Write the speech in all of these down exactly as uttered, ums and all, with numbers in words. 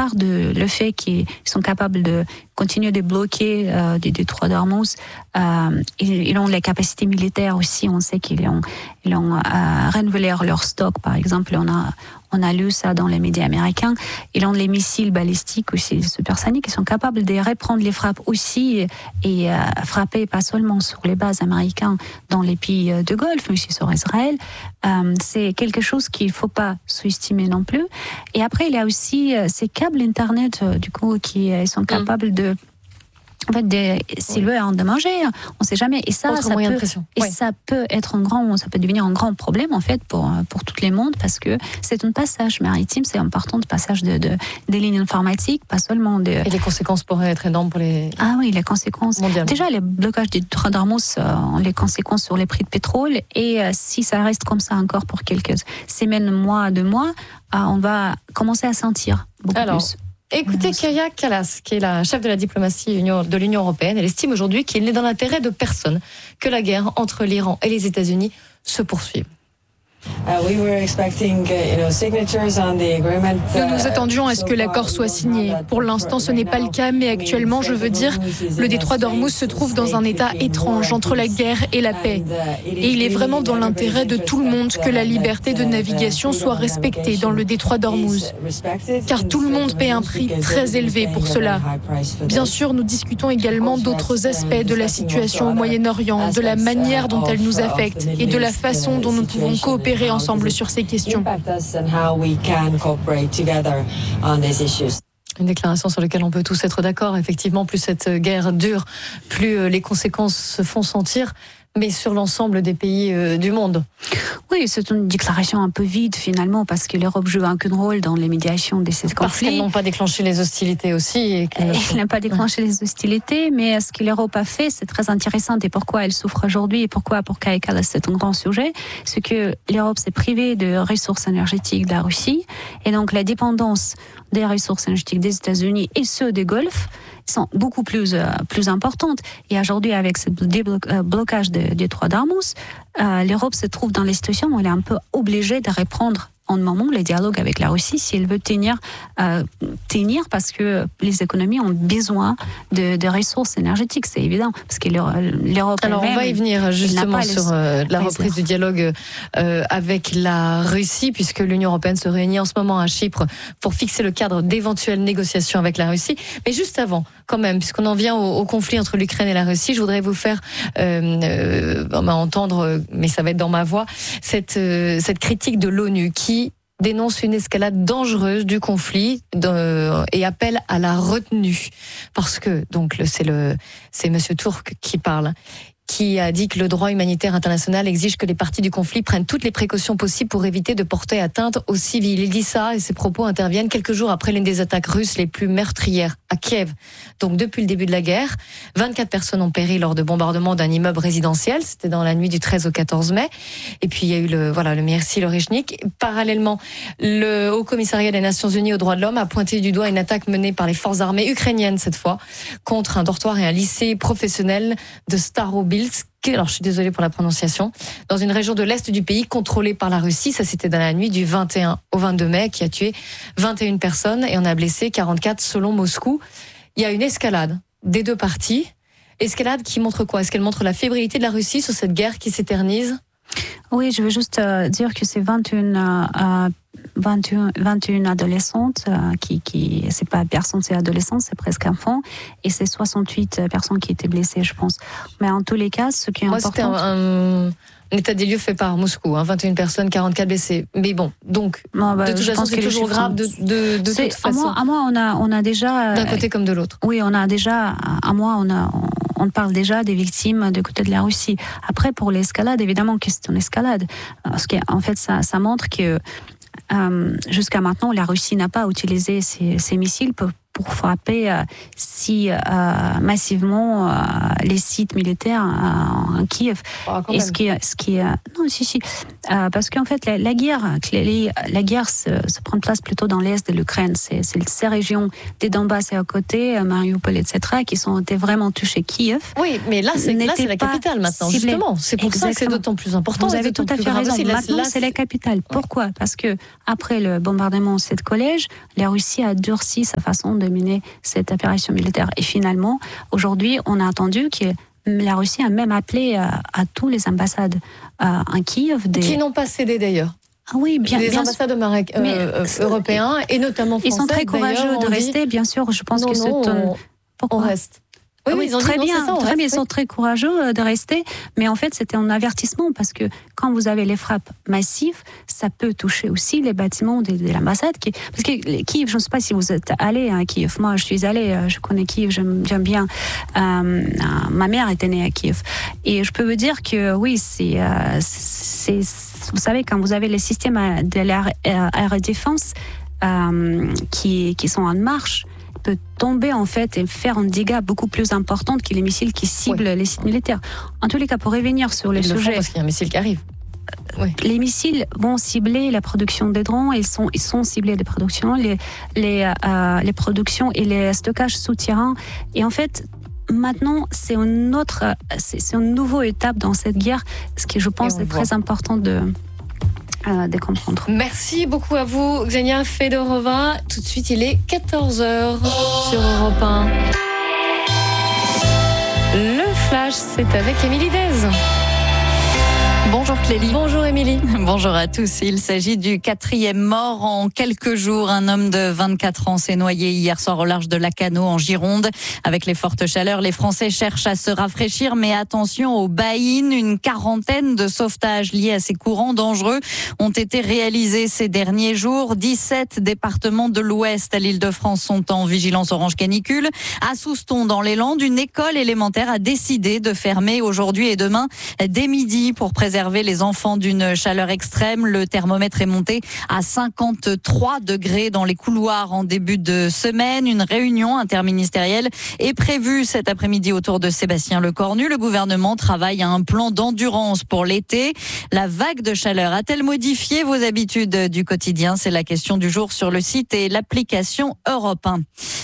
part de le fait qu'ils sont capables de continuer de bloquer euh, des détroits d'Ormuz, euh, ils, ils ont les capacités militaires aussi. On sait qu'ils ont, ils ont euh, renouvelé leur stock, par exemple. On a, on a lu ça dans les médias américains. Ils ont les missiles balistiques aussi supersoniques. Ils sont capables de reprendre les frappes aussi et, et euh, frapper pas seulement sur les bases américaines dans les pays de Golfe, mais aussi sur Israël. Euh, c'est quelque chose qu'il ne faut pas sous-estimer non plus. Et après, il y a aussi euh, ces câbles Internet, euh, du coup, qui euh, sont capables mmh. de En fait, des, s'il veut en de manger, on ne sait jamais. Et ça, ça peut, et ouais. ça peut être un grand, ça peut devenir un grand problème en fait pour pour tous les mondes parce que c'est un passage maritime, c'est important de passage de, de des lignes informatiques, pas seulement de. Et les conséquences pourraient être énormes pour les. Ah oui, les conséquences. Mondialement. Déjà, les blocages des détroits d'Ormuz ont les conséquences sur les prix de pétrole et euh, si ça reste comme ça encore pour quelques semaines, mois, deux mois, euh, on va commencer à sentir beaucoup Alors. plus. Écoutez, Kaia Kallas, qui est la chef de la diplomatie de l'Union européenne, elle estime aujourd'hui qu'il n'est dans l'intérêt de personne que la guerre entre l'Iran et les États-Unis se poursuive. Nous nous attendions à ce que l'accord soit signé. Pour l'instant, ce n'est pas le cas, mais actuellement, je veux dire, le détroit d'Ormuz se trouve dans un état étrange entre la guerre et la paix. Et il est vraiment dans l'intérêt de tout le monde que la liberté de navigation soit respectée dans le détroit d'Ormuz. Car tout le monde paie un prix très élevé pour cela. Bien sûr, nous discutons également d'autres aspects de la situation au Moyen-Orient, de la manière dont elle nous affecte et de la façon dont nous pouvons coopérer ensemble sur ces questions. Une déclaration sur laquelle on peut tous être d'accord. Effectivement, plus cette guerre dure, plus les conséquences se font sentir, mais sur l'ensemble des pays euh, du monde. Oui, c'est une déclaration un peu vide finalement, parce que l'Europe joue un rôle dans les médiations de ces conflits. Parce qu'elles n'ont pas déclenché les hostilités aussi. Et qu'elles Elle n'a pas déclenché les hostilités, mais ce que l'Europe a fait, c'est très intéressant, et pourquoi elle souffre aujourd'hui, et pourquoi pour Kaia Kallas c'est un grand sujet, c'est que l'Europe s'est privée de ressources énergétiques de la Russie, et donc la dépendance des ressources énergétiques des États-Unis et ceux des Golfe sont beaucoup plus euh, plus importantes. Et aujourd'hui, avec ce déblocage des détroits d'Ormuz, euh, l'Europe se trouve dans la situation où elle est un peu obligée de reprendre en moment les dialogues avec la Russie si elle veut tenir, euh, tenir parce que les économies ont besoin de, de ressources énergétiques, c'est évident, parce que l'Europe. Alors on va y venir justement sur euh, la reprise du dialogue euh, avec la Russie, puisque l'Union européenne se réunit en ce moment à Chypre pour fixer le cadre d'éventuelles négociations avec la Russie. Mais juste avant, quand même, puisqu'on en vient au, au conflit entre l'Ukraine et la Russie, je voudrais vous faire euh, euh, entendre, mais ça va être dans ma voix, cette, euh, cette critique de l'ONU qui dénonce une escalade dangereuse du conflit de, et appelle à la retenue. Parce que, donc, c'est le, c'est Monsieur Turk qui parle, qui a dit que le droit humanitaire international exige que les parties du conflit prennent toutes les précautions possibles pour éviter de porter atteinte aux civils. Il dit ça et ses propos interviennent quelques jours après l'une des attaques russes les plus meurtrières à Kiev. Donc depuis le début de la guerre, vingt-quatre personnes ont péri lors de bombardements d'un immeuble résidentiel. C'était dans la nuit du treize au quatorze mai. Et puis il y a eu le, voilà, le Mirci Lorichnik. Parallèlement, le Haut Commissariat des Nations Unies aux droits de l'homme a pointé du doigt une attaque menée par les forces armées ukrainiennes cette fois contre un dortoir et un lycée professionnel de Starobilsk. Alors je suis désolée pour la prononciation, dans une région de l'Est du pays contrôlée par la Russie. Ça c'était dans la nuit du vingt et un au vingt-deux mai, qui a tué vingt et une personnes et on a blessé quarante-quatre selon Moscou. Il y a une escalade des deux parties. Escalade qui montre quoi? Est-ce qu'elle montre la fébrilité de la Russie sur cette guerre qui s'éternise? Oui, je veux juste euh, dire que c'est vingt et une, euh, vingt et un, vingt et une adolescentes euh, qui, qui, c'est pas personne, c'est adolescent, c'est presque enfant, et c'est soixante-huit personnes qui étaient blessées, je pense. Mais en tous les cas, ce qui est Moi, important. C'était un, un, un état des lieux fait par Moscou, hein, vingt et une personnes, quarante-quatre blessés. Mais bon, donc, non, bah, de toute façon, c'est toujours grave de, de, de toute façon. À moi, à moi, on a, on a déjà. D'un côté comme de l'autre. Oui, on a déjà, à moi, on a. On, On parle déjà des victimes du côté de la Russie. Après, pour l'escalade, évidemment que c'est une escalade. Parce qu'en fait, ça, ça montre que euh, jusqu'à maintenant, la Russie n'a pas utilisé ses, ses missiles pour, pour frapper euh, si euh, massivement euh, les sites militaires euh, en Kiev. Oh, Et ce qui, ce qui, euh, non, si, si. euh, parce qu'en fait, la, la guerre, la guerre se, se prend place plutôt dans l'est de l'Ukraine. C'est, c'est ces régions des Donbass et à côté, Mariupol, et cetera, qui sont été vraiment touchées. Kiev. Oui, mais là, c'est, là, c'est la capitale maintenant, ciblé. Justement. C'est pour Exactement. Ça que c'est d'autant plus important. Vous avez tout à fait raison. Aussi. Maintenant, là, c'est la capitale. Ouais. Pourquoi ? Parce que après le bombardement de cette collège, la Russie a durci sa façon de mener cette opération militaire. Et finalement, aujourd'hui, on a attendu que la Russie a même appelé à, à tous les ambassades à, à Kiev. Des... Qui n'ont pas cédé d'ailleurs. Ah oui, bien, les bien ambassades euh, euh, européens et notamment français. Ils sont très courageux de rester, bien sûr. Je pense non, que non, c'est un... Pourquoi on reste. Oui, oui, ils ont très dit, bien, non, ça, très bien, ils sont oui. très courageux de rester, mais en fait c'était un avertissement parce que quand vous avez les frappes massives, ça peut toucher aussi les bâtiments de, de l'ambassade. Qui, parce que Kiev, je ne sais pas si vous êtes allé à Kiev, moi je suis allée, je connais Kiev, j'aime, j'aime bien. Euh, ma mère était née à Kiev et je peux vous dire que oui, c'est, euh, c'est vous savez quand vous avez les systèmes de l'air, air défense euh, qui qui sont en marche. Peut tomber en fait et faire un dégât beaucoup plus important que les missiles qui ciblent oui. les sites militaires. En tous les cas, pour revenir sur les Ils sujets, le font parce qu'il y a un missile qui arrive. Oui. Les missiles vont cibler la production des drones. Ils sont ils sont ciblés des productions, les les euh, les productions et les stockages souterrains. Et en fait. Maintenant, c'est une autre, c'est, c'est une nouvelle étape dans cette guerre, ce qui, je pense, est voit. très important de. De comprendre. Merci beaucoup à vous, Ksenia Fedorova. Tout de suite, il est quatorze heures sur Europe un. Le flash, c'est avec Émilie Dez. Bonjour Clélie. Bonjour Émilie. Bonjour à tous. Il s'agit du quatrième mort en quelques jours. Un homme de vingt-quatre ans s'est noyé hier soir au large de Lacanau en Gironde. Avec les fortes chaleurs, les Français cherchent à se rafraîchir, mais attention aux baïnes. Une quarantaine de sauvetages liés à ces courants dangereux ont été réalisés ces derniers jours. dix-sept départements de l'Ouest à l'Île-de-France sont en vigilance orange canicule. À Souston, dans les Landes, une école élémentaire a décidé de fermer aujourd'hui et demain dès midi pour préserver les enfants d'une chaleur extrême. Le thermomètre est monté à cinquante-trois degrés dans les couloirs en début de semaine. Une réunion interministérielle est prévue cet après-midi autour de Sébastien Lecornu. Le gouvernement travaille à un plan d'endurance pour l'été. La vague de chaleur a-t-elle modifié vos habitudes du quotidien ? C'est la question du jour sur le site et l'application Europe un.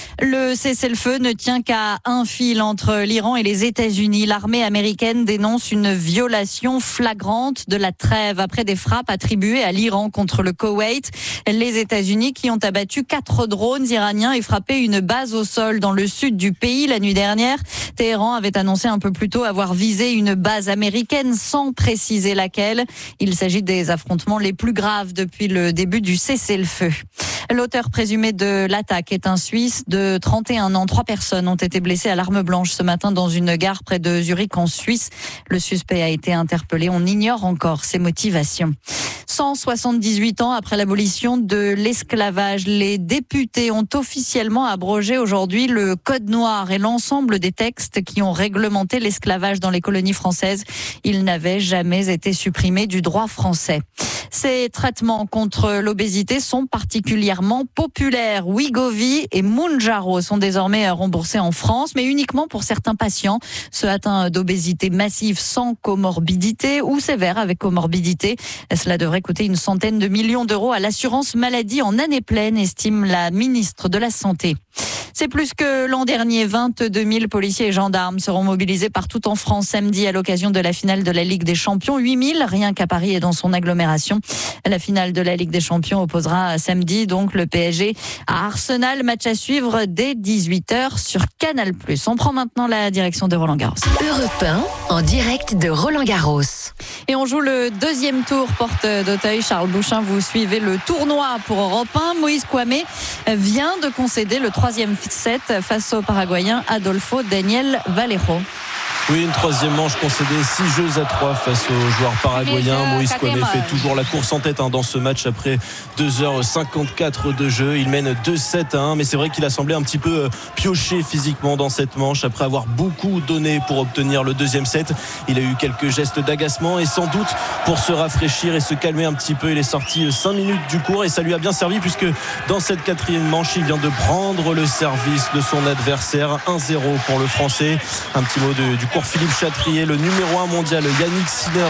Le cessez-le-feu ne tient qu'à un fil entre l'Iran et les États-Unis. L'armée américaine dénonce une violation flagrante de la trêve après des frappes attribuées à l'Iran contre le Koweït. Les États-Unis qui ont abattu quatre drones iraniens et frappé une base au sol dans le sud du pays la nuit dernière. Téhéran avait annoncé un peu plus tôt avoir visé une base américaine sans préciser laquelle. Il s'agit des affrontements les plus graves depuis le début du cessez-le-feu. L'auteur présumé de l'attaque est un Suisse de trente et un ans. Trois personnes ont été blessées à l'arme blanche ce matin dans une gare près de Zurich en Suisse. Le suspect a été interpellé. On ignore encore ses motivations. cent soixante-dix-huit ans après l'abolition de l'esclavage, les députés ont officiellement abrogé aujourd'hui le Code noir et l'ensemble des textes qui ont réglementé l'esclavage dans les colonies françaises. Ils n'avaient jamais été supprimés du droit français. Ces traitements contre l'obésité sont particulièrement populaires. Wegovy et Mounjaro sont désormais remboursés en France, mais uniquement pour certains patients, ceux atteints d'obésité massive sans comorbidité ou sévère avec comorbidité. Cela devrait coûter une centaine de millions d'euros à l'assurance maladie en année pleine, estime la ministre de la Santé. C'est plus que l'an dernier. vingt-deux mille policiers et gendarmes seront mobilisés partout en France samedi à l'occasion de la finale de la Ligue des Champions. huit mille rien qu'à Paris et dans son agglomération. La finale de la Ligue des Champions opposera samedi donc le P S G à Arsenal. Match à suivre dès dix-huit heures sur Canal plus. On prend maintenant la direction de Roland Garros. Europe un en direct de Roland Garros. Et on joue le deuxième tour porte d'Auteuil. Charles Bouchin, vous suivez le tournoi pour Europe un. Moïse Kouamé vient de concéder le troisième set face au Paraguayen Adolfo Daniel Valero. Oui, une troisième manche concédée, six jeux à trois face aux joueurs paraguayens. Moïse Kouamé fait toujours la course en tête hein, dans ce match après deux heures cinquante-quatre de jeu. Il mène deux sept à un, mais c'est vrai qu'il a semblé un petit peu pioché physiquement dans cette manche après avoir beaucoup donné pour obtenir le deuxième set. Il a eu quelques gestes d'agacement et sans doute pour se rafraîchir et se calmer un petit peu. Il est sorti cinq minutes du cours et ça lui a bien servi puisque dans cette quatrième manche, il vient de prendre le service de son adversaire. un zéro pour le Français. Un petit mot de, du cours Philippe Chatrier, le numéro un mondial Yannick Sinner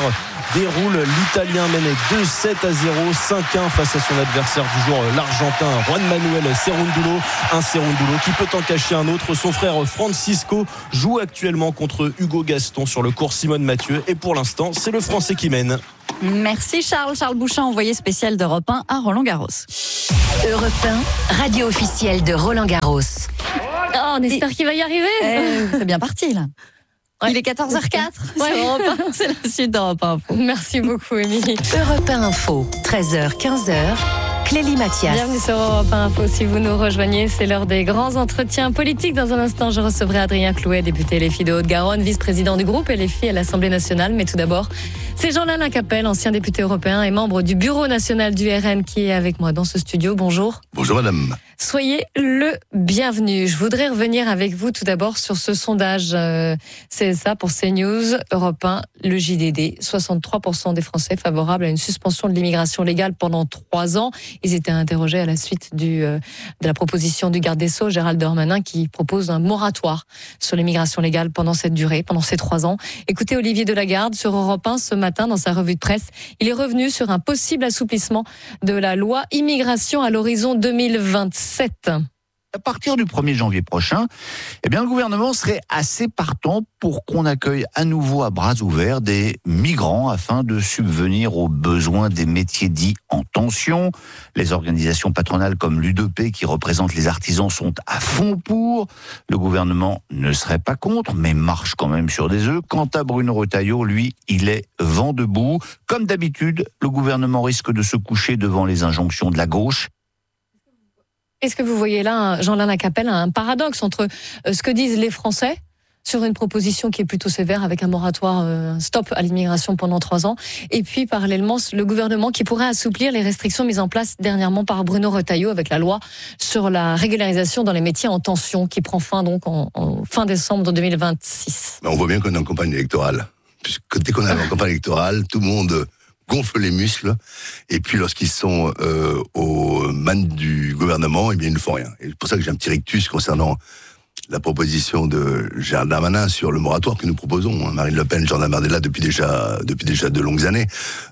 déroule. L'Italien mène deux sept à zéro, cinq un face à son adversaire du jour, l'Argentin Juan Manuel Cerúndolo. Un Cerúndolo qui peut en cacher un autre. Son frère Francisco joue actuellement contre Hugo Gaston sur le cours Simone Mathieu. Et pour l'instant, c'est le Français qui mène. Merci Charles. Charles Bouchin, envoyé spécial d'Europe un à Roland-Garros. Europe un, radio officielle de Roland-Garros. Oh, on espère qu'il va y arriver. Eh, c'est bien parti là. Ouais. Il est quatorze heures quatre. Ouais. Sur Europe un. C'est la suite d'Europe un. Merci beaucoup, Émilie. Europe un Info, treize heures, quinze heures. Clélie Mathias. Bienvenue sur Europe un Info. Si vous nous rejoignez, c'est l'heure des grands entretiens politiques. Dans un instant, je recevrai Adrien Clouet, député L F I de Haute-Garonne, vice-président du groupe L F I à l'Assemblée nationale. Mais tout d'abord, c'est Jean-Alain Capelle, ancien député européen et membre du bureau national du R N, qui est avec moi dans ce studio. Bonjour. Bonjour madame. Soyez le bienvenu. Je voudrais revenir avec vous tout d'abord sur ce sondage euh, C S A pour CNews, Europe un, le J D D. soixante-trois pour cent des Français favorables à une suspension de l'immigration légale pendant trois ans. Ils étaient interrogés à la suite du, euh, de la proposition du garde des Sceaux, Gérald Darmanin, qui propose un moratoire sur l'immigration légale pendant cette durée, pendant ces trois ans. Écoutez Olivier Delagarde sur Europe un ce matin dans sa revue de presse. Il est revenu sur un possible assouplissement de la loi immigration à l'horizon deux mille vingt-sept. À partir du premier janvier prochain, eh bien, le gouvernement serait assez partant pour qu'on accueille à nouveau à bras ouverts des migrants afin de subvenir aux besoins des métiers dits en tension. Les organisations patronales comme l'U D P qui représentent les artisans sont à fond pour. Le gouvernement ne serait pas contre, mais marche quand même sur des œufs. Quant à Bruno Retailleau, lui, il est vent debout. Comme d'habitude, le gouvernement risque de se coucher devant les injonctions de la gauche. Est-ce que vous voyez là, Jean-Alain Capelle, un paradoxe entre ce que disent les Français sur une proposition qui est plutôt sévère avec un moratoire, un stop à l'immigration pendant trois ans, et puis parallèlement le gouvernement qui pourrait assouplir les restrictions mises en place dernièrement par Bruno Retailleau avec la loi sur la régularisation dans les métiers en tension qui prend fin donc en, en fin décembre deux mille vingt-six. On voit bien qu'on est en campagne électorale. Puisque dès qu'on est en campagne électorale, tout le monde gonfle les muscles, et puis lorsqu'ils sont euh, aux manes du gouvernement, eh bien ils ne font rien. Et c'est pour ça que j'ai un petit rictus concernant la proposition de Gérald Darmanin sur le moratoire que nous proposons. Marine Le Pen, Jordan Bardella depuis déjà depuis déjà de longues années.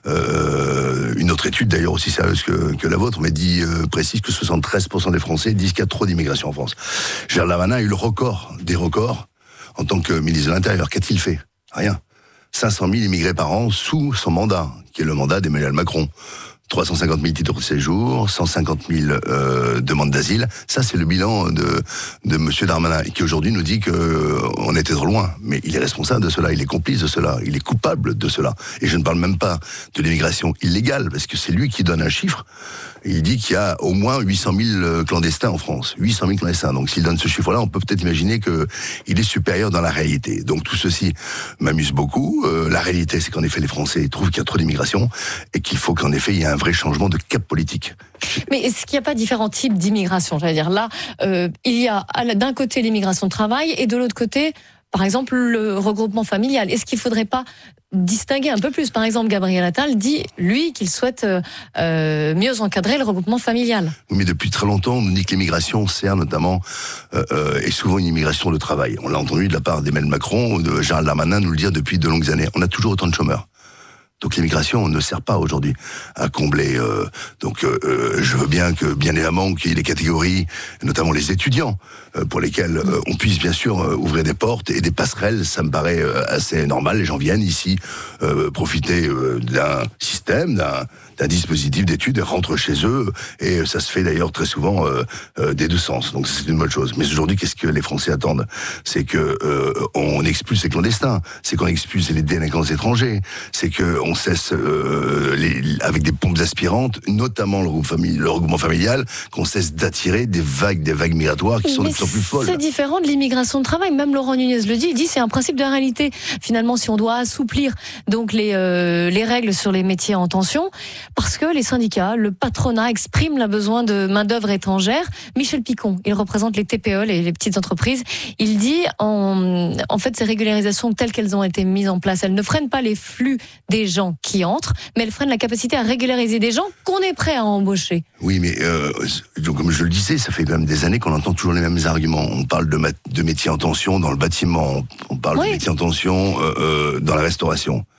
Euh, une autre étude d'ailleurs aussi sérieuse que, que la vôtre, mais dit euh, précise que soixante-treize pour cent des Français disent qu'il y a trop d'immigration en France. Gérald Darmanin a eu le record des records en tant que ministre de l'Intérieur. Qu'a-t-il fait? Rien. cinq cent mille immigrés par an sous son mandat, qui est le mandat d'Emmanuel Macron. trois cent cinquante mille titres de séjour, cent cinquante mille euh, demandes d'asile. Ça, c'est le bilan de de Monsieur Darmanin, qui aujourd'hui nous dit que euh, on était trop loin. Mais il est responsable de cela, il est complice de cela, il est coupable de cela. Et je ne parle même pas de l'immigration illégale, parce que c'est lui qui donne un chiffre. Il dit qu'il y a au moins huit cent mille clandestins en France. huit cent mille clandestins. Donc s'il donne ce chiffre-là, on peut peut-être imaginer que il est supérieur dans la réalité. Donc tout ceci m'amuse beaucoup. Euh, la réalité, c'est qu'en effet, les Français trouvent qu'il y a trop d'immigration et qu'il faut qu'en effet, il y ait un vrai changement de cap politique. Mais est-ce qu'il n'y a pas différents types d'immigration? J'allais dire là, euh, il y a d'un côté l'immigration de travail et de l'autre côté, par exemple, le regroupement familial. Est-ce qu'il ne faudrait pas distinguer un peu plus? Par exemple, Gabriel Attal dit, lui, qu'il souhaite euh, mieux encadrer le regroupement familial. Oui, mais depuis très longtemps, on nous dit que l'immigration sert notamment, euh, euh, et souvent une immigration de travail. On l'a entendu de la part d'Emmanuel Macron, de Gérald Darmanin nous le dire depuis de longues années. On a toujours autant de chômeurs. Donc l'immigration ne sert pas aujourd'hui à combler. Euh, donc euh, je veux bien que, bien évidemment, qu'il y ait des catégories, notamment les étudiants, euh, pour lesquels euh, on puisse bien sûr euh, ouvrir des portes et des passerelles. Ça me paraît euh, assez normal. Les gens viennent ici euh, profiter euh, d'un système, d'un d'un dispositif d'études et rentrent chez eux. Et ça se fait d'ailleurs très souvent euh, euh, des deux sens. Donc c'est une bonne chose. Mais aujourd'hui, qu'est-ce que les Français attendent? C'est que euh, on expulse les clandestins, c'est qu'on expulse les délinquants étrangers, c'est que on cesse euh, les, avec des pompes aspirantes, notamment le, famille, le regroupement familial, qu'on cesse d'attirer des vagues, des vagues migratoires qui sont Mais de plus en plus folles. C'est différent de l'immigration de travail. Même Laurent Nunez le dit. Il dit c'est un principe de réalité. Finalement, si on doit assouplir donc les euh, les règles sur les métiers en tension, parce que les syndicats, le patronat expriment le besoin de main d'œuvre étrangère. Michel Picon, il représente les T P E, les, les petites entreprises. Il dit en en fait ces régularisations telles qu'elles ont été mises en place, elles ne freinent pas les flux des gens qui entrent, mais elles freinent la capacité à régulariser des gens qu'on est prêt à embaucher. Oui, mais euh, donc, comme je le disais, ça fait quand même des années qu'on entend toujours les mêmes arguments. On parle de, mat- de métiers en tension dans le bâtiment, on parle oui. de métiers en tension euh, euh, dans la restauration.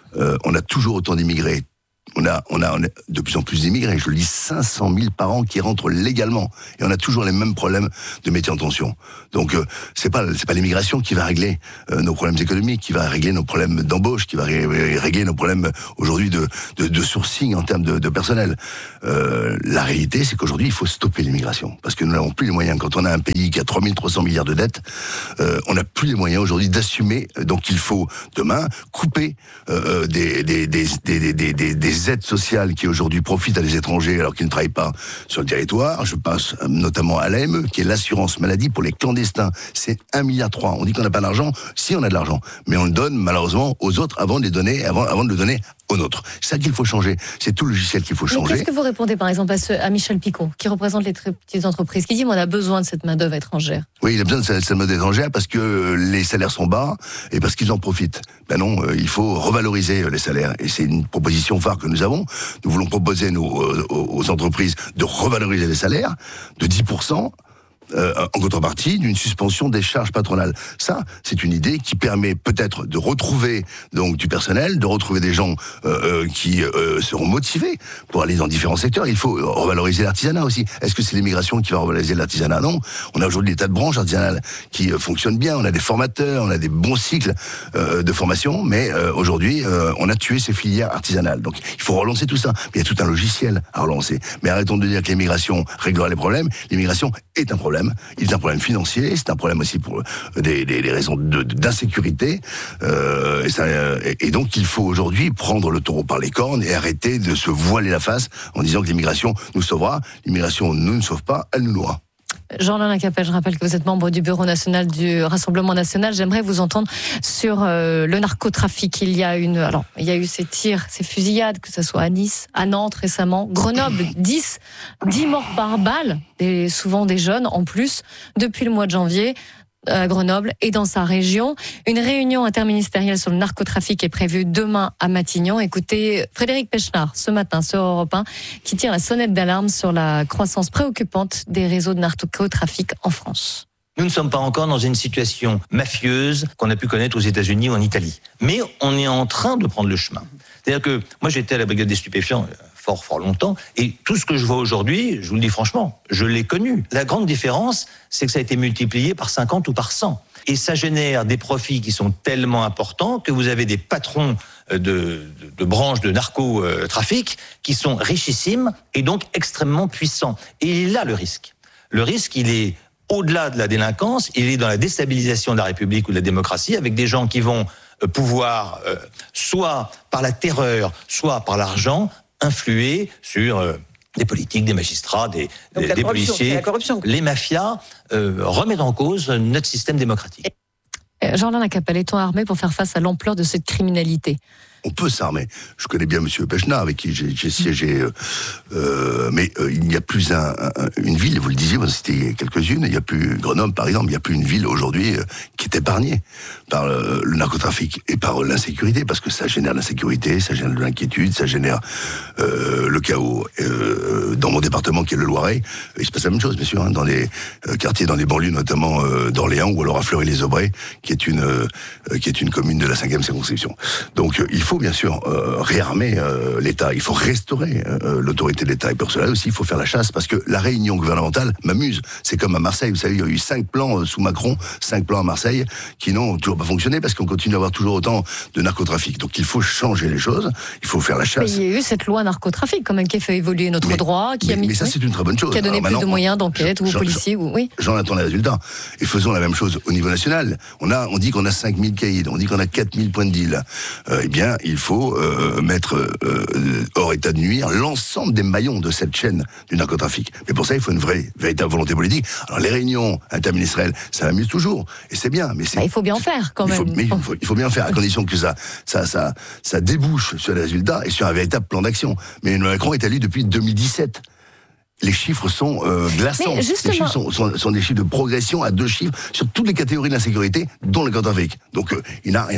euh, on a toujours autant d'immigrés. On a, on, a, on a de plus en plus d'immigrés, je le dis, cinq cent mille par an qui rentrent légalement. Et on a toujours les mêmes problèmes de métiers en tension. Donc, euh, c'est pas, c'est pas l'immigration qui va régler euh, nos problèmes économiques, qui va régler nos problèmes d'embauche, qui va ré- régler nos problèmes aujourd'hui de, de, de sourcing en termes de, de personnel. Euh, la réalité, c'est qu'aujourd'hui, il faut stopper l'immigration. Parce que nous n'avons plus les moyens. Quand on a un pays qui a trois mille trois cents milliards de dettes, euh, on n'a plus les moyens aujourd'hui d'assumer. Donc, il faut, demain, couper euh, des, des, des, des, des, des, des aides sociales qui aujourd'hui profitent à des étrangers alors qu'ils ne travaillent pas sur le territoire. Je pense notamment à l'A M E, qui est l'assurance maladie pour les clandestins. C'est un milliard trois. On dit qu'on n'a pas d'argent. Si, on a de l'argent. Mais on le donne malheureusement aux autres avant de les donner, avant, avant de le donner aux nôtres. C'est ça qu'il faut changer. C'est tout le logiciel qu'il faut changer. Mais qu'est-ce que vous répondez par exemple à, ce, à Michel Picon, qui représente les très petites entreprises, qui dit on a besoin de cette main-d'œuvre étrangère? Oui, il a besoin de cette main-d'œuvre étrangère parce que les salaires sont bas et parce qu'ils en profitent. Ben non, euh, il faut revaloriser les salaires. Et c'est une proposition phare que nous avons. Nous voulons proposer nous, aux, aux entreprises de revaloriser les salaires de dix pour cent. Euh, en contrepartie d'une suspension des charges patronales. Ça, c'est une idée qui permet peut-être de retrouver donc du personnel, de retrouver des gens euh, euh, qui euh, seront motivés pour aller dans différents secteurs. Il faut revaloriser l'artisanat aussi. Est-ce que c'est l'immigration qui va revaloriser l'artisanat? Non. On a aujourd'hui des tas de branches artisanales qui euh, fonctionnent bien. On a des formateurs, on a des bons cycles euh, de formation, mais euh, aujourd'hui, euh, on a tué ces filières artisanales. Donc, il faut relancer tout ça. Mais il y a tout un logiciel à relancer. Mais arrêtons de dire que l'immigration réglera les problèmes. L'immigration est un problème. Il est un problème financier, c'est un problème aussi pour des, des, des raisons de, de, d'insécurité. Euh, et, ça, et donc il faut aujourd'hui prendre le taureau par les cornes et arrêter de se voiler la face en disant que l'immigration nous sauvera. L'immigration ne nous sauve pas, elle nous noie. Jean-Alain Capelle, je rappelle que vous êtes membre du Bureau national du Rassemblement national. J'aimerais vous entendre sur euh, le narcotrafic. Il y a une, alors il y a eu ces tirs, ces fusillades, que ce soit à Nice, à Nantes récemment, Grenoble, dix, dix morts par balle, et souvent des jeunes en plus, depuis le mois de janvier. À Grenoble et dans sa région. Une réunion interministérielle sur le narcotrafic est prévue demain à Matignon. Écoutez Frédéric Pechnard ce matin sur Europe un qui tire la sonnette d'alarme sur la croissance préoccupante des réseaux de narcotrafic en France. Nous ne sommes pas encore dans une situation mafieuse qu'on a pu connaître aux États-Unis ou en Italie. Mais on est en train de prendre le chemin. C'est-à-dire que moi j'étais à la brigade des stupéfiants fort fort longtemps et tout ce que je vois aujourd'hui, je vous le dis franchement, je l'ai connu. La grande différence, c'est que ça a été multiplié par cinquante ou par cent. Et ça génère des profits qui sont tellement importants que vous avez des patrons de, de, de branches de narcotrafic qui sont richissimes et donc extrêmement puissants. Et il est là le risque. Le risque, il est au-delà de la délinquance, il est dans la déstabilisation de la République ou de la démocratie avec des gens qui vont pouvoir, euh, soit par la terreur, soit par l'argent, influer sur euh, des politiques, des magistrats, des, des, des policiers. Les mafias euh, remettent en cause notre système démocratique. Jean-Alain Capelle, est-on armé pour faire face à l'ampleur de cette criminalité ? On peut s'armer. Je connais bien Monsieur Pechnard, avec qui j'ai, j'ai siégé, euh, euh, mais euh, il n'y a plus un, un, une ville, vous le disiez, vous en citez quelques-unes, il n'y a plus, Grenoble par exemple, il n'y a plus une ville aujourd'hui euh, qui est épargnée par le, le narcotrafic et par l'insécurité, parce que ça génère l'insécurité, ça génère de l'inquiétude, ça génère euh, le chaos. Euh, dans mon département qui est le Loiret, il se passe la même chose, bien sûr, hein, dans les euh, quartiers, dans les banlieues, notamment euh, d'Orléans, ou alors à Fleury-les-Aubrais, qui est une euh, qui est une commune de la cinquième circonscription. Donc euh, il faut bien sûr euh, réarmer euh, l'État, il faut restaurer euh, l'autorité de l'État. Et pour cela aussi, il faut faire la chasse, parce que la réunion gouvernementale m'amuse. C'est comme à Marseille, vous savez, il y a eu cinq plans euh, sous Macron, cinq plans à Marseille, qui n'ont toujours pas fonctionné, parce qu'on continue à avoir toujours autant de narcotrafic. Donc il faut changer les choses, il faut faire la chasse. Mais il y a eu cette loi narcotrafic, quand même, qui a fait évoluer notre mais, droit, qui mais, a mis, mais ça, c'est une très bonne chose. Qui a donné Alors, plus de moyens d'enquête aux j'en, policiers. J'en, ou, oui. j'en attends les résultats. Et faisons la même chose au niveau national. On a, on dit qu'on a cinq mille caïds, on dit qu'on a quatre mille points de deal. Euh, eh bien, il faut euh, mettre euh, hors état de nuire l'ensemble des maillons de cette chaîne du narcotrafic. Mais pour ça, il faut une vraie, véritable volonté politique. Alors, les réunions interministérielles, ça m'amuse toujours, et c'est bien. Mais c'est, bah, il faut bien en faire, quand il même. Faut, mais il, faut, il faut bien en faire, à condition que ça, ça, ça, ça débouche sur les résultats et sur un véritable plan d'action. Mais Emmanuel Macron est élu depuis deux mille dix-sept. Les chiffres sont euh, glaçants. Les chiffres sont, sont, sont des chiffres de progression à deux chiffres sur toutes les catégories de l'insécurité, dont le narcotrafic. Donc, euh, il n'a rien fait.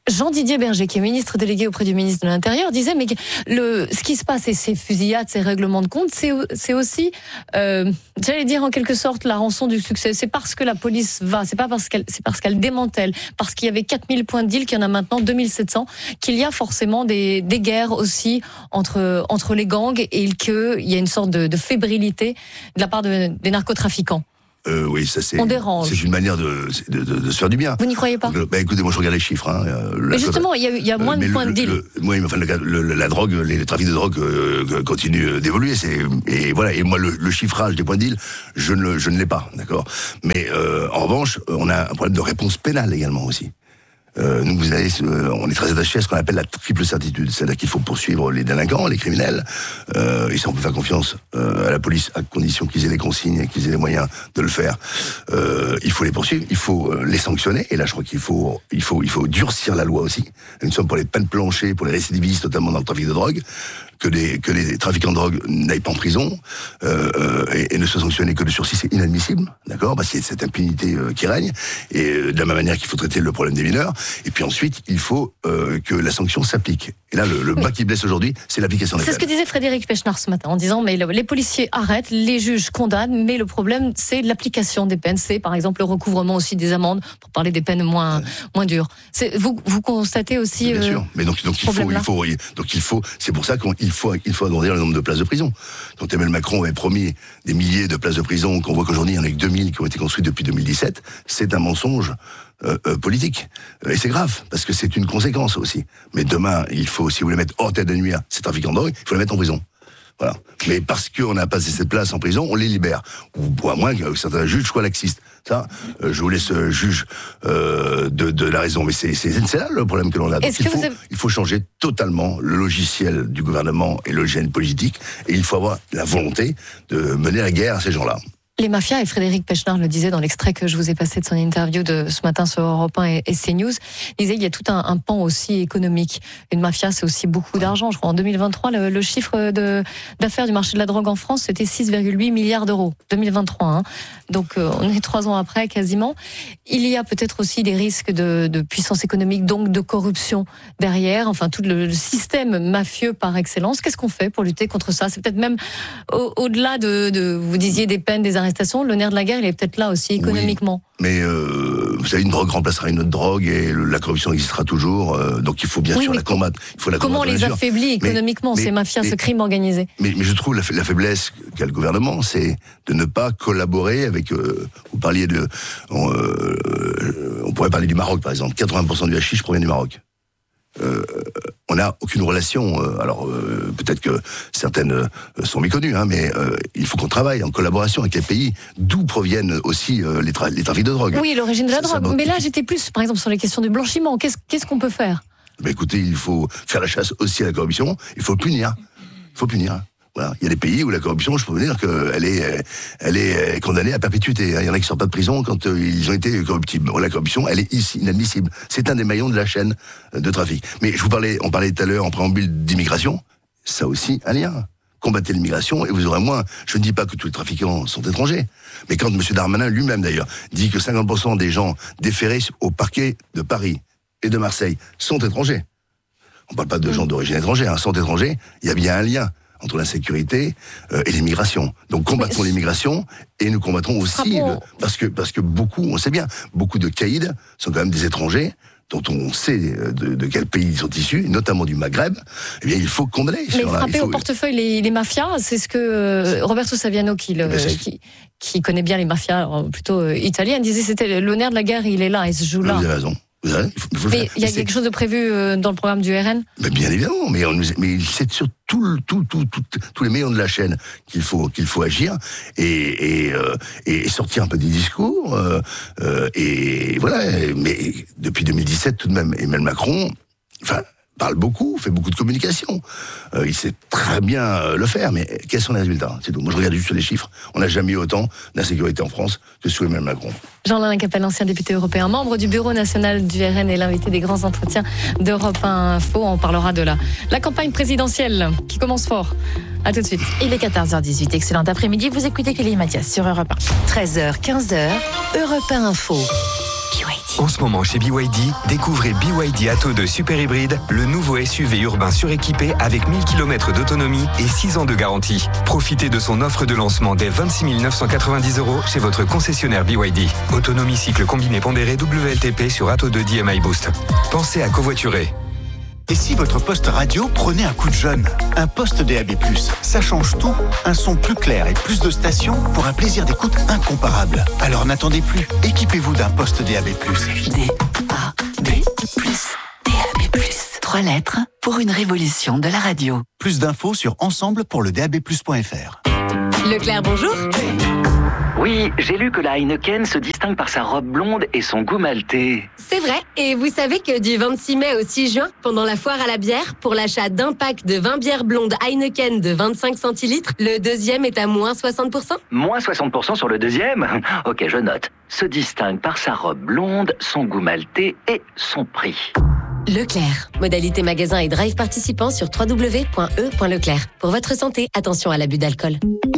Jean-Didier Berger, qui est ministre délégué auprès du ministre de l'Intérieur, disait mais le, ce qui se passe et ces fusillades, ces règlements de compte, c'est, c'est aussi, euh, j'allais dire en quelque sorte, la rançon du succès. C'est parce que la police va, c'est pas parce qu'elle, c'est parce qu'elle démantèle, parce qu'il y avait quatre mille points de deal, qu'il y en a maintenant deux mille sept cents, qu'il y a forcément des, des guerres aussi entre, entre les gangs et qu'il y a une sorte de, de fébrilité de la part de, des narcotrafiquants. Euh, oui, ça c'est. On dérange. C'est une manière de, de, de, de se faire du bien. Vous n'y croyez pas? Bah, écoutez, moi je regarde les chiffres. Hein. Mais justement, il y a, il y a moins euh, de points le, de deal. Le, oui, mais enfin, le, le, la drogue, les, les trafics de drogue euh, continuent d'évoluer. C'est, et voilà. Et moi, le, le chiffrage des points de deal, je ne, le, je ne l'ai pas, d'accord. Mais euh, en revanche, on a un problème de réponse pénale également aussi. Euh, nous, vous avez, euh, on est très attachés à ce qu'on appelle la triple certitude, c'est-à-dire qu'il faut poursuivre les délinquants, les criminels, euh, et ça on peut faire confiance euh, à la police à condition qu'ils aient les consignes et qu'ils aient les moyens de le faire. Euh, il faut les poursuivre, il faut euh, les sanctionner, et là je crois qu'il faut, il faut, il faut durcir la loi aussi. Nous sommes pour les peines planchées, pour les récidivistes, notamment dans le trafic de drogue. Que les, que les trafiquants de drogue n'aillent pas en prison euh, euh, et, et ne soient sanctionnés que de sursis, c'est inadmissible, d'accord, parce qu'il y a cette impunité euh, qui règne, et euh, de la même manière qu'il faut traiter le problème des mineurs, et puis ensuite, il faut euh, que la sanction s'applique. Et là, le, le oui. bas qui blesse aujourd'hui, c'est l'application des peines. C'est ce que disait Frédéric Pechnard ce matin, en disant, mais le, les policiers arrêtent, les juges condamnent, mais le problème, c'est l'application des peines, c'est par exemple le recouvrement aussi des amendes, pour parler des peines moins, ouais. moins dures. C'est, vous, vous constatez aussi... Bien euh, sûr, mais donc, donc il faut, il faut, donc il faut, c'est pour ça qu'on Il faut, il faut agrandir le nombre de places de prison. Quand Emmanuel Macron avait promis des milliers de places de prison, qu'on voit qu'aujourd'hui il y en a que deux mille qui ont été construites depuis deux mille dix-sept, c'est un mensonge euh, euh, politique. Et c'est grave, parce que c'est une conséquence aussi. Mais demain, il faut, si vous voulez mettre hors tête de nuire ces trafiquants de drogue, il faut les mettre en prison. Voilà. Mais parce qu'on a passé cette place en prison, on les libère. Ou à moins que certains juges soient laxistes. Ça, euh, je vous laisse euh, juge euh, de, de la raison. Mais c'est, c'est, c'est là le problème que l'on a. Donc, il, faut, avez... il faut changer totalement le logiciel du gouvernement et le logiciel politique. Et il faut avoir la volonté de mener la guerre à ces gens-là. Les mafias, et Frédéric Pechnard le disait dans l'extrait que je vous ai passé de son interview de ce matin sur Europe un et, et CNews, il disait qu'il y a tout un, un pan aussi économique. Une mafia, c'est aussi beaucoup d'argent. Je crois en deux mille vingt-trois, le, le chiffre de, d'affaires du marché de la drogue en France, c'était six virgule huit milliards d'euros. deux mille vingt-trois, hein. Donc euh, on est trois ans après quasiment. Il y a peut-être aussi des risques de, de puissance économique, donc de corruption derrière. Enfin, tout le, le système mafieux par excellence. Qu'est-ce qu'on fait pour lutter contre ça? C'est peut-être même au, au-delà de, de, vous disiez, des peines, des arrestations. Le nerf de la guerre, il est peut-être là aussi économiquement. Oui, mais euh, vous savez, une drogue remplacera une autre drogue et le, la corruption existera toujours. Euh, donc il faut bien oui, sûr la combattre. Il faut la comment on les affaiblit économiquement, mais, ces mafias, mais, ce crime organisé? mais, mais je trouve la, la faiblesse qu'a le gouvernement, c'est de ne pas collaborer avec. Euh, vous parliez de. On, euh, on pourrait parler du Maroc, par exemple. quatre-vingts pour cent du hashish provient du Maroc. Euh, on n'a aucune relation. Euh, alors euh, peut-être que certaines euh, sont méconnues, hein, mais euh, il faut qu'on travaille en collaboration avec les pays d'où proviennent aussi euh, les, tra- les trafics de drogue. Oui, l'origine de la drogue. Ça, mais là, j'étais plus, par exemple, sur les questions du blanchiment. Qu'est-ce, qu'est-ce qu'on peut faire? Ben écoutez, il faut faire la chasse aussi à la corruption. Il faut punir. Il faut punir. Voilà. Il y a des pays où la corruption, je peux vous dire qu'elle est, elle est condamnée à perpétuité. Il y en a qui sortent pas de prison quand ils ont été corruptibles. La corruption, elle est ici inadmissible. C'est un des maillons de la chaîne de trafic. Mais je vous parlais, on parlait tout à l'heure en préambule d'immigration. Ça aussi, un lien. Combattez l'immigration et vous aurez moins. Je ne dis pas que tous les trafiquants sont étrangers. Mais quand M. Darmanin lui-même d'ailleurs dit que cinquante pour cent des gens déférés au parquet de Paris et de Marseille sont étrangers. On ne parle pas de gens d'origine étrangère, hein, sont étrangers. Il y a bien un lien entre l'insécurité euh, et l'immigration. Donc combattons mais l'immigration et nous combattrons aussi bon. le, parce que parce que beaucoup, on sait bien, beaucoup de caïds sont quand même des étrangers dont on sait de, de quel pays ils sont issus, notamment du Maghreb. Eh bien, il faut condamner. Mais frapper faut... au portefeuille les, les mafias, c'est ce que euh, Roberto Saviano, qui, le, eh qui, qui connaît bien les mafias plutôt euh, italiennes, disait c'était le nerf de la guerre, il est là, il se joue là. Vous avez raison. Vous avez, il faut, il faut mais il y a quelque chose de prévu euh, dans le programme du R N? Mais bien évidemment, mais, on, mais c'est sur tout, le, tout, tout, tout, tous les maillons de la chaîne qu'il faut, qu'il faut agir et, et, euh, et sortir un peu des discours. Euh, euh, et voilà, mais depuis deux mille dix-sept, tout de même, Emmanuel Macron, enfin, parle beaucoup, fait beaucoup de communication. Euh, il sait très bien euh, le faire, mais quels sont les résultats? C'est tout. Moi, je regarde juste les chiffres. On n'a jamais eu autant d'insécurité en France que sous Emmanuel Macron. Jean-Alain Capelle, ancien député européen, membre du bureau national du R N et l'invité des grands entretiens d'Europe un Info. On parlera de la, la campagne présidentielle qui commence fort. À tout de suite. Il est quatorze heures dix-huit. Excellent après-midi. Vous écoutez Kelly Mathias sur Europe un. treize heures quinze, Europe un Info. P Y T. En ce moment chez B Y D, découvrez B Y D Atto deux Super Hybride, le nouveau S U V urbain suréquipé avec mille kilomètres d'autonomie et six ans de garantie. Profitez de son offre de lancement dès vingt-six mille neuf cent quatre-vingt-dix euros chez votre concessionnaire B Y D. Autonomie cycle combiné pondéré W L T P sur Atto deux D M I Boost. Pensez à covoiturer. Et si votre poste radio prenait un coup de jeune? Un poste D A B plus, ça change tout. Un son plus clair et plus de stations pour un plaisir d'écoute incomparable. Alors n'attendez plus, équipez-vous d'un poste D A B plus. D A B plus, D A B plus. Trois lettres pour une révolution de la radio. Plus d'infos sur ensemble pour le D A B plus point F R. Leclerc, bonjour. Oui, j'ai lu que la Heineken se distingue par sa robe blonde et son goût maltais. C'est vrai, et vous savez que du vingt-six mai au six juin, pendant la foire à la bière, pour l'achat d'un pack de vingt bières blondes Heineken de vingt-cinq centilitres, le deuxième est à moins soixante pour cent. Moins soixante pour cent sur le deuxième? Ok, je note. Se distingue par sa robe blonde, son goût maltais et son prix. Leclerc. Modalité magasin et drive participant sur w w w point e point leclerc. Pour votre santé, attention à l'abus d'alcool.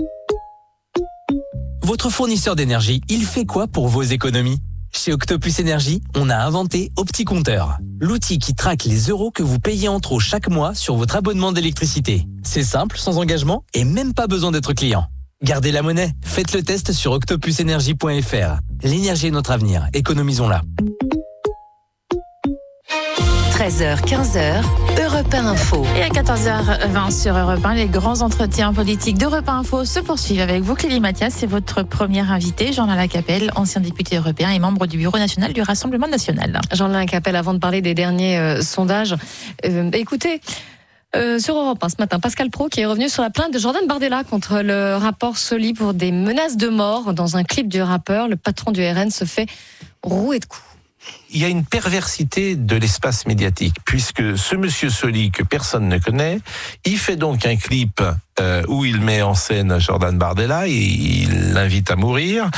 Votre fournisseur d'énergie, il fait quoi pour vos économies? Chez Octopus Énergie, on a inventé OptiCompteur, l'outil qui traque les euros que vous payez en trop chaque mois sur votre abonnement d'électricité. C'est simple, sans engagement et même pas besoin d'être client. Gardez la monnaie, faites le test sur octopus énergie point F R. L'énergie est notre avenir, économisons-la. treize heures quinze, Europe un Info. Et à quatorze heures vingt sur Europe un, les grands entretiens politiques d'Europe un Info se poursuivent avec vous, Clélie Mathias. C'est votre première invité, Jean-Alain Capelle, ancien député européen et membre du Bureau national du Rassemblement national. Jean-Alain Capelle, avant de parler des derniers euh, sondages, euh, écoutez... Euh, sur Europe un ce matin, Pascal Praud qui est revenu sur la plainte de Jordan Bardella contre le rapport Soli pour des menaces de mort. Dans un clip du rappeur, le patron du R N se fait rouer de coups. Il y a une perversité de l'espace médiatique, puisque ce monsieur Soli, que personne ne connaît, il fait donc un clip euh, où il met en scène Jordan Bardella et il l'invite à mourir.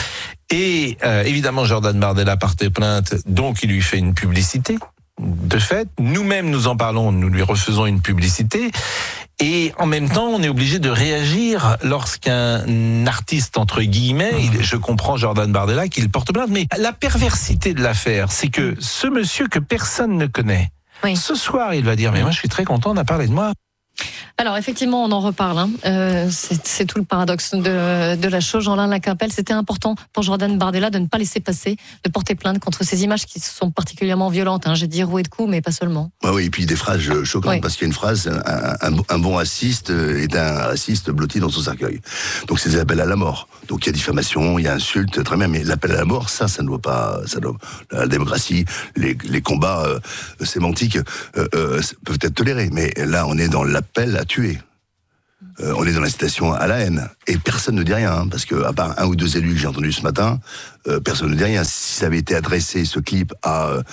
Et euh, évidemment, Jordan Bardella porte plainte, donc il lui fait une publicité. De fait, nous-mêmes nous en parlons, nous lui refaisons une publicité. Et en même temps, on est obligé de réagir lorsqu'un artiste, entre guillemets, il, je comprends Jordan Bardella qu'il porte plainte, mais la perversité de l'affaire, c'est que ce monsieur que personne ne connaît, oui. Ce soir, il va dire, mais moi je suis très content, on a parlé de moi. Alors effectivement, on en reparle. Hein. Euh, c'est, c'est tout le paradoxe de, de la chose. Jean-Alain Capelle, c'était important pour Jordan Bardella de ne pas laisser passer, de porter plainte contre ces images qui sont particulièrement violentes. Hein. J'ai dit roué de coups, mais pas seulement. Ah oui, et puis des phrases choquantes, oui. Parce qu'il y a une phrase, un, un, un bon raciste est un raciste blotti dans son cercueil. Donc c'est des appels à la mort. Donc il y a diffamation, il y a insulte, très bien, mais l'appel à la mort, ça, ça ne doit pas... Ça doit, la démocratie, les, les combats euh, sémantiques euh, euh, peuvent être tolérés, mais là, on est dans l'appel à tuer. Euh, on est dans l'incitation à la haine. Et personne ne dit rien, hein, parce que à part un ou deux élus que j'ai entendus ce matin, euh, personne ne dit rien. Si ça avait été adressé, ce clip, à euh,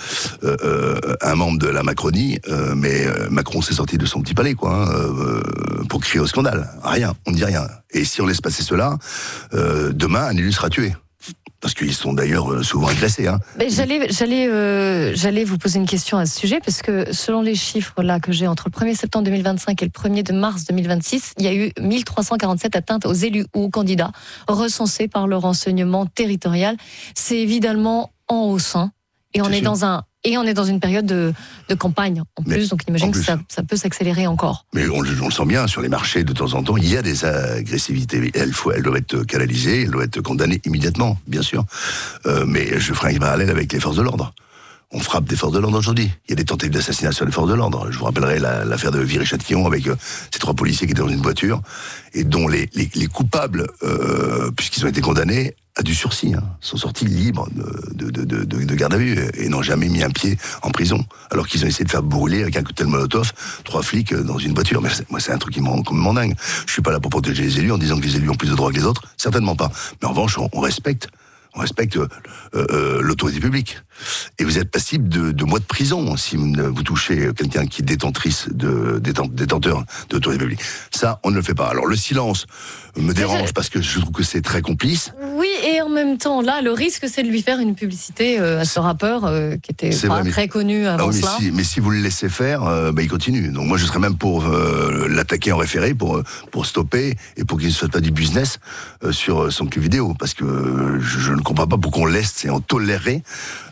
euh, un membre de la Macronie, euh, mais euh, Macron s'est sorti de son petit palais, quoi, hein, euh, pour crier au scandale. Rien, on ne dit rien. Et si on laisse passer cela, euh, demain, un élu sera tué. Parce qu'ils sont d'ailleurs souvent agressés. Hein. Mais j'allais, j'allais, euh, j'allais vous poser une question à ce sujet, parce que selon les chiffres là que j'ai entre le premier septembre deux mille vingt-cinq et le premier de mars deux mille vingt-six, il y a eu mille trois cent quarante-sept atteintes aux élus ou aux candidats recensées par le renseignement territorial. C'est évidemment en hausse, hein, et on C'est est sûr. dans un Et on est dans une période de, de campagne en plus, mais donc j'imagine que ça, ça peut s'accélérer encore. Mais on, on le sent bien, sur les marchés, de temps en temps, il y a des agressivités. Elles, faut, elles doivent être canalisées, elles doivent être condamnées immédiatement, bien sûr. Euh, mais je ferai un parallèle avec les forces de l'ordre. On frappe des forces de l'ordre aujourd'hui. Il y a des tentatives d'assassinat sur les forces de l'ordre. Je vous rappellerai la, l'affaire de Viry-Châtillon avec euh, ces trois policiers qui étaient dans une voiture et dont les, les, les coupables, euh, puisqu'ils ont été condamnés, à du sursis, hein, sont sortis libres de, de, de, de, de garde à vue et n'ont jamais mis un pied en prison, alors qu'ils ont essayé de faire brûler avec un cocktail Molotov trois flics dans une voiture. Mais c'est, moi, c'est un truc qui me rend complètement dingue. Je suis pas là pour protéger les élus en disant que les élus ont plus de droits que les autres, certainement pas. Mais en revanche, on, on respecte. On respecte euh, euh, l'autorité publique. Et vous êtes passible de, de mois de prison si vous, vous touchez quelqu'un qui est détentrice de, détent, détenteur d'autorité publique. Ça, on ne le fait pas. Alors le silence me dérange c'est... parce que je trouve que c'est très complice. Oui, et en même temps, là, le risque, c'est de lui faire une publicité euh, à ce rappeur euh, qui était c'est pas vrai, très mais... connu avant ah oui, cela. Mais si, mais si vous le laissez faire, euh, bah, il continue. Donc moi, je serais même pour euh, l'attaquer en référé, pour, pour stopper et pour qu'il ne se fasse pas du business euh, sur son clip vidéo. Parce que euh, je, je ne comprends pas pourquoi on laisse et on tolérerait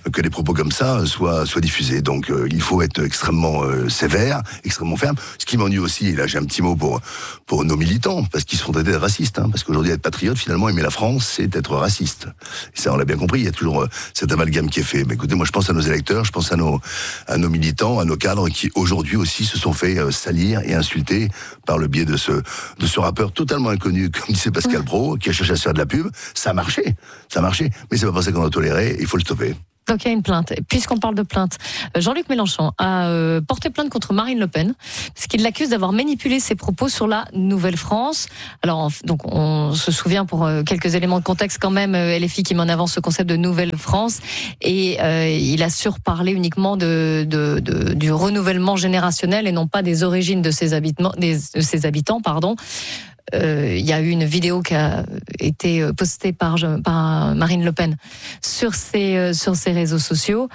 que des propos comme ça soient, soient diffusés. Donc euh, il faut être extrêmement euh, sévère, extrêmement ferme. Ce qui m'ennuie aussi, et là j'ai un petit mot pour, pour nos militants, parce qu'ils se font traiter de racistes. Hein, parce qu'aujourd'hui être patriote, finalement, aimer la France, c'est être raciste. Et ça, on l'a bien compris, il y a toujours euh, cet amalgame qui est fait. Mais écoutez, moi je pense à nos électeurs, je pense à nos, à nos militants, à nos cadres qui aujourd'hui aussi se sont fait euh, salir et insulter par le biais de ce, de ce rappeur totalement inconnu, comme disait Pascal Praud, qui a cherché à se faire de la pub. Ça a marché, ça a marché, mais c'est pas pour ça qu'on a toléré, il faut le stopper. Donc il y a une plainte. Puisqu'on parle de plainte, Jean-Luc Mélenchon a euh, porté plainte contre Marine Le Pen parce qu'il l'accuse d'avoir manipulé ses propos sur la Nouvelle-France. Alors donc on se souvient pour euh, quelques éléments de contexte quand même, euh, L F I qui met en avant ce concept de Nouvelle-France et euh, il assure parler uniquement de, de, de du renouvellement générationnel et non pas des origines de ses habitants, des, de ses habitants, pardon. Il euh, y a eu une vidéo qui a été postée par, par Marine Le Pen sur ses, euh, sur ses réseaux sociaux.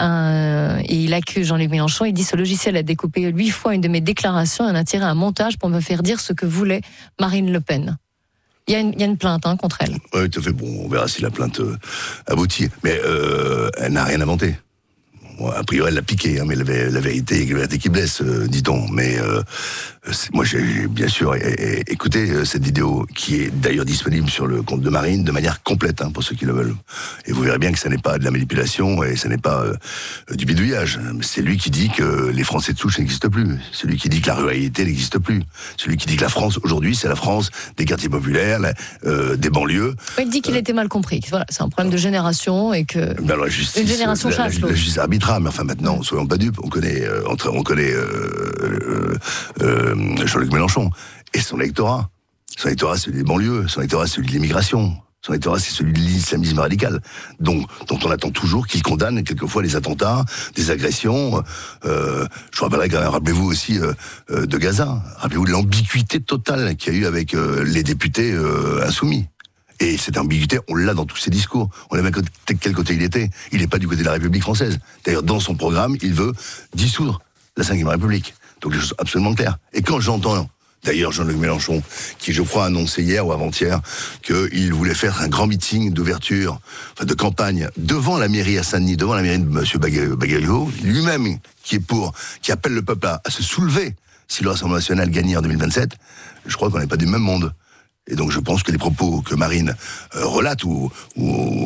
Euh, et il accuse Jean-Luc Mélenchon. Il dit: ce logiciel a découpé huit fois une de mes déclarations et en a tiré un montage pour me faire dire ce que voulait Marine Le Pen. Il y a une, il y a une plainte hein, contre elle. Oui, tout à fait. Bon, on verra si la plainte euh, aboutit. Mais euh, elle n'a rien inventé. Bon, a priori, elle l'a piqué, hein, mais la, la vérité, la vérité qui blesse, euh, dit-on. Mais euh, moi, j'ai bien sûr écouté euh, cette vidéo, qui est d'ailleurs disponible sur le compte de Marine, de manière complète, hein, pour ceux qui le veulent. Et vous verrez bien que ça n'est pas de la manipulation et ça n'est pas euh, du bidouillage. C'est lui qui dit que les Français de souche n'existent plus. C'est lui qui dit que la ruralité n'existe plus. Celui qui dit que la France, aujourd'hui, c'est la France des quartiers populaires, la, euh, des banlieues. Il dit qu'il euh, était mal compris. Voilà, c'est un problème de génération et que ben la justice, une génération chasse. La, la, la justice arbitrale. Mais enfin maintenant, soyons pas dupes, on connaît, euh, on connaît euh, euh, euh, Jean-Luc Mélenchon et son électorat. Son électorat, c'est celui des banlieues, son électorat, c'est celui de l'immigration, son électorat, c'est celui de l'islamisme radical, donc, dont on attend toujours qu'il condamne quelquefois les attentats, des agressions. Euh, je vous rappellerai quand même, rappelez-vous aussi euh, euh, de Gaza, rappelez-vous de l'ambiguïté totale qu'il y a eu avec euh, les députés euh, insoumis. Et cette ambiguïté, on l'a dans tous ses discours. On a même quel côté il était. Il n'est pas du côté de la République française. D'ailleurs, dans son programme, il veut dissoudre la cinquième République. Donc, les choses sont absolument claires. Et quand j'entends, d'ailleurs, Jean-Luc Mélenchon, qui, je crois, a annoncé hier ou avant-hier qu'il voulait faire un grand meeting d'ouverture, enfin, de campagne, devant la mairie à Saint-Denis, devant la mairie de M. Bagalio, lui-même, qui est pour, qui appelle le peuple à, à se soulever si le Rassemblement national gagnait en deux mille vingt-sept, je crois qu'on n'est pas du même monde. Et donc je pense que les propos que Marine euh, relate ou, ou,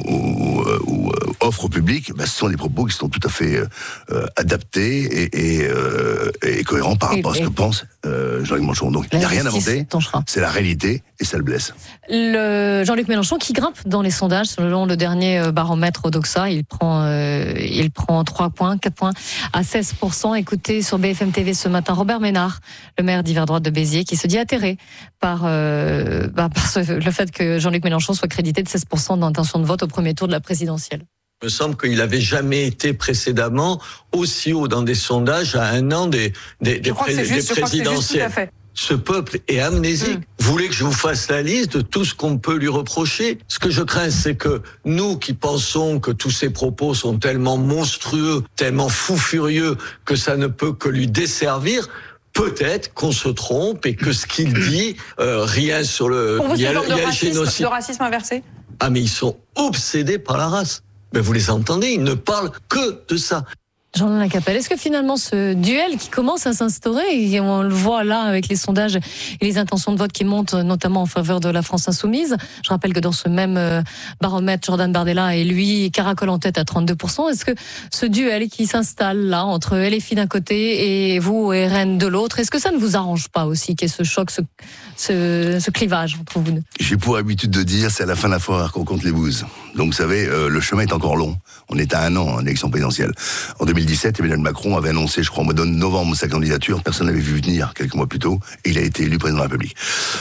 ou, ou euh, offre au public, bah, ce sont des propos qui sont tout à fait euh, adaptés et, et, euh, et cohérents par rapport et, à ce que pense euh, Jean-Luc Mélenchon. Donc il n'y a rien inventé, c'est la réalité et ça le blesse. Le Jean-Luc Mélenchon qui grimpe dans les sondages, selon le dernier baromètre Odoxa, il prend, euh, il prend trois points, quatre points à seize pour cent. Écoutez sur B F M T V ce matin Robert Ménard, le maire d'Hiver Droite de Béziers, qui se dit atterré par... Euh, Bah, par le fait que Jean-Luc Mélenchon soit crédité de seize pour cent d'intention de vote au premier tour de la présidentielle. Il me semble qu'il n'avait jamais été précédemment aussi haut dans des sondages à un an des, des, des, pré- des juste, présidentielles. Ce peuple est amnésique. Mmh. Vous voulez que je vous fasse la liste de tout ce qu'on peut lui reprocher? Ce que je crains, c'est que nous qui pensons que tous ces propos sont tellement monstrueux, tellement fous furieux, que ça ne peut que lui desservir, peut-être qu'on se trompe et que ce qu'il dit, euh, rien sur le... Pour vous, il y a, c'est une forme de, racisme, génocide. de racisme inversé? Ah, mais ils sont obsédés par la race. Mais vous les entendez, ils ne parlent que de ça. Jean Lacapelle, est-ce que finalement ce duel qui commence à s'instaurer, et on le voit là avec les sondages et les intentions de vote qui montent notamment en faveur de la France insoumise, je rappelle que dans ce même baromètre, Jordan Bardella et lui caracole en tête à trente-deux pour cent, est-ce que ce duel qui s'installe là entre L F I d'un côté et vous, R N de l'autre, est-ce que ça ne vous arrange pas aussi qu'il y ait ce choc, ce, ce, ce clivage entre vous deux? J'ai pour habitude de dire, c'est à la fin de la foire qu'on compte les bouses. Donc vous savez, euh, le chemin est encore long. On est à un an en élection présidentielle. En deux mille dix-sept, Emmanuel Macron avait annoncé, je crois, au mois de novembre, sa candidature. Personne n'avait vu venir quelques mois plus tôt. Et il a été élu président de la République.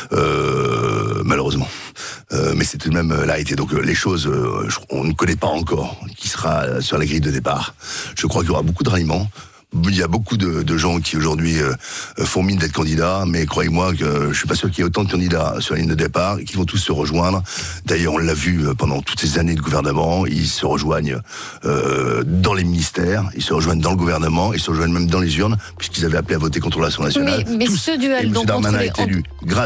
Euh, malheureusement. Euh, mais c'est tout de même la réalité. Donc les choses, euh, on ne connaît pas encore qui sera sur la grille de départ. Je crois qu'il y aura beaucoup de ralliements. Il y a beaucoup de, de gens qui aujourd'hui euh, font mine d'être candidats, mais croyez-moi que je suis pas sûr qu'il y ait autant de candidats sur la ligne de départ et qu'ils vont tous se rejoindre. D'ailleurs, on l'a vu pendant toutes ces années de gouvernement, ils se rejoignent euh, dans les ministères, ils se rejoignent dans le gouvernement, ils se rejoignent même dans les urnes, puisqu'ils avaient appelé à voter contre l'Assemblée nationale. Mais, mais tous. ce duel, et M. donc Darmanin entre a les... été élu grâce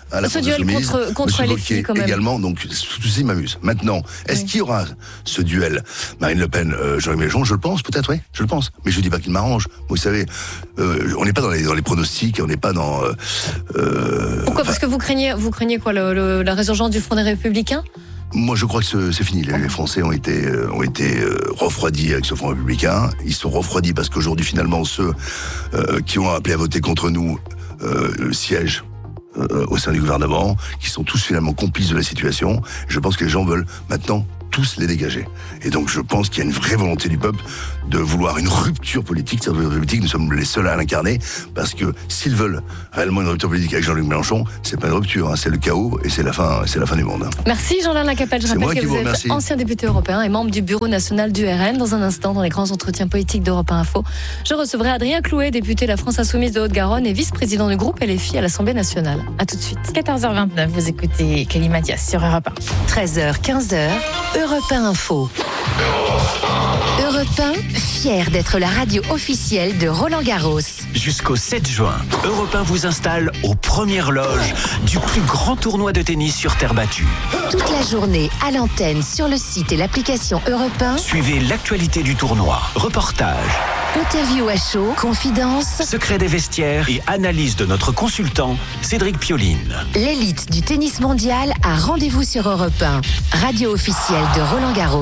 à la ce France duel Insoumise, contre, contre M. L F I, quand même. également, donc tout ceci m'amuse. Maintenant, est-ce oui. qu'il y aura ce duel Marine Le Pen, euh, Jean-Luc Mélenchon? Je le pense, peut-être, oui, je le pense. Mais je dis pas qu'il m'arrange. Vous savez, euh, on n'est pas dans les, dans les pronostics, on n'est pas dans... Euh, euh, Pourquoi Parce que vous craignez, vous craignez quoi, le, le, la résurgence du Front des Républicains? Moi, je crois que c'est fini. Les Français ont été, euh, ont été euh, refroidis avec ce Front républicain. Ils sont refroidis parce qu'aujourd'hui, finalement, ceux euh, qui ont appelé à voter contre nous euh, siègent euh, au sein du gouvernement, qui sont tous finalement complices de la situation. Je pense que les gens veulent maintenant tous les dégager. Et donc, je pense qu'il y a une vraie volonté du peuple de vouloir une rupture politique. Cette rupture politique, nous sommes les seuls à l'incarner, parce que s'ils veulent réellement une rupture politique avec Jean-Luc Mélenchon, c'est pas une rupture, hein, c'est le chaos et c'est la fin, c'est la fin du monde. Hein. Merci Jean-Léon Lacapelle. Je rappelle que vous, vous êtes remercie. ancien député européen et membre du bureau national du R N. Dans un instant, dans les grands entretiens politiques d'Europe un Info, je recevrai Adrien Clouet, député de la France Insoumise de Haute-Garonne et vice-président du groupe L F I à l'Assemblée nationale. À tout de suite. quatorze heures vingt-neuf, vous écoutez Kelly Mathias sur Europe un. treize heures quinze, Europe un Info. Europe un, fier d'être la radio officielle de Roland Garros. Jusqu'au sept juin, Europe un vous installe aux premières loges du plus grand tournoi de tennis sur terre battue. Toute la journée à l'antenne, sur le site et l'application Europe un. Suivez l'actualité du tournoi, reportages, interview à chaud, confidences, secrets des vestiaires et analyse de notre consultant Cédric Pioline. L'élite du tennis mondial a rendez-vous sur Europe un, radio officielle de Roland Garros.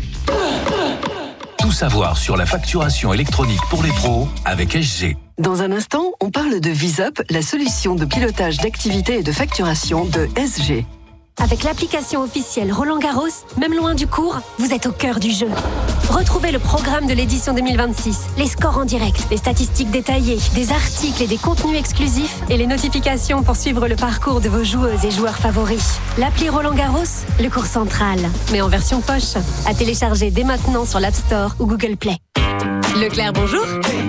Tout savoir sur la facturation électronique pour les pros avec S G. Dans un instant, on parle de VisUp, la solution de pilotage d'activité et de facturation de S G. Avec l'application officielle Roland Garros, même loin du cours, vous êtes au cœur du jeu. Retrouvez le programme de l'édition deux mille vingt-six, les scores en direct, les statistiques détaillées, des articles et des contenus exclusifs et les notifications pour suivre le parcours de vos joueuses et joueurs favoris. L'appli Roland Garros, le cours central, mais en version poche, à télécharger dès maintenant sur l'App Store ou Google Play. Leclerc, bonjour.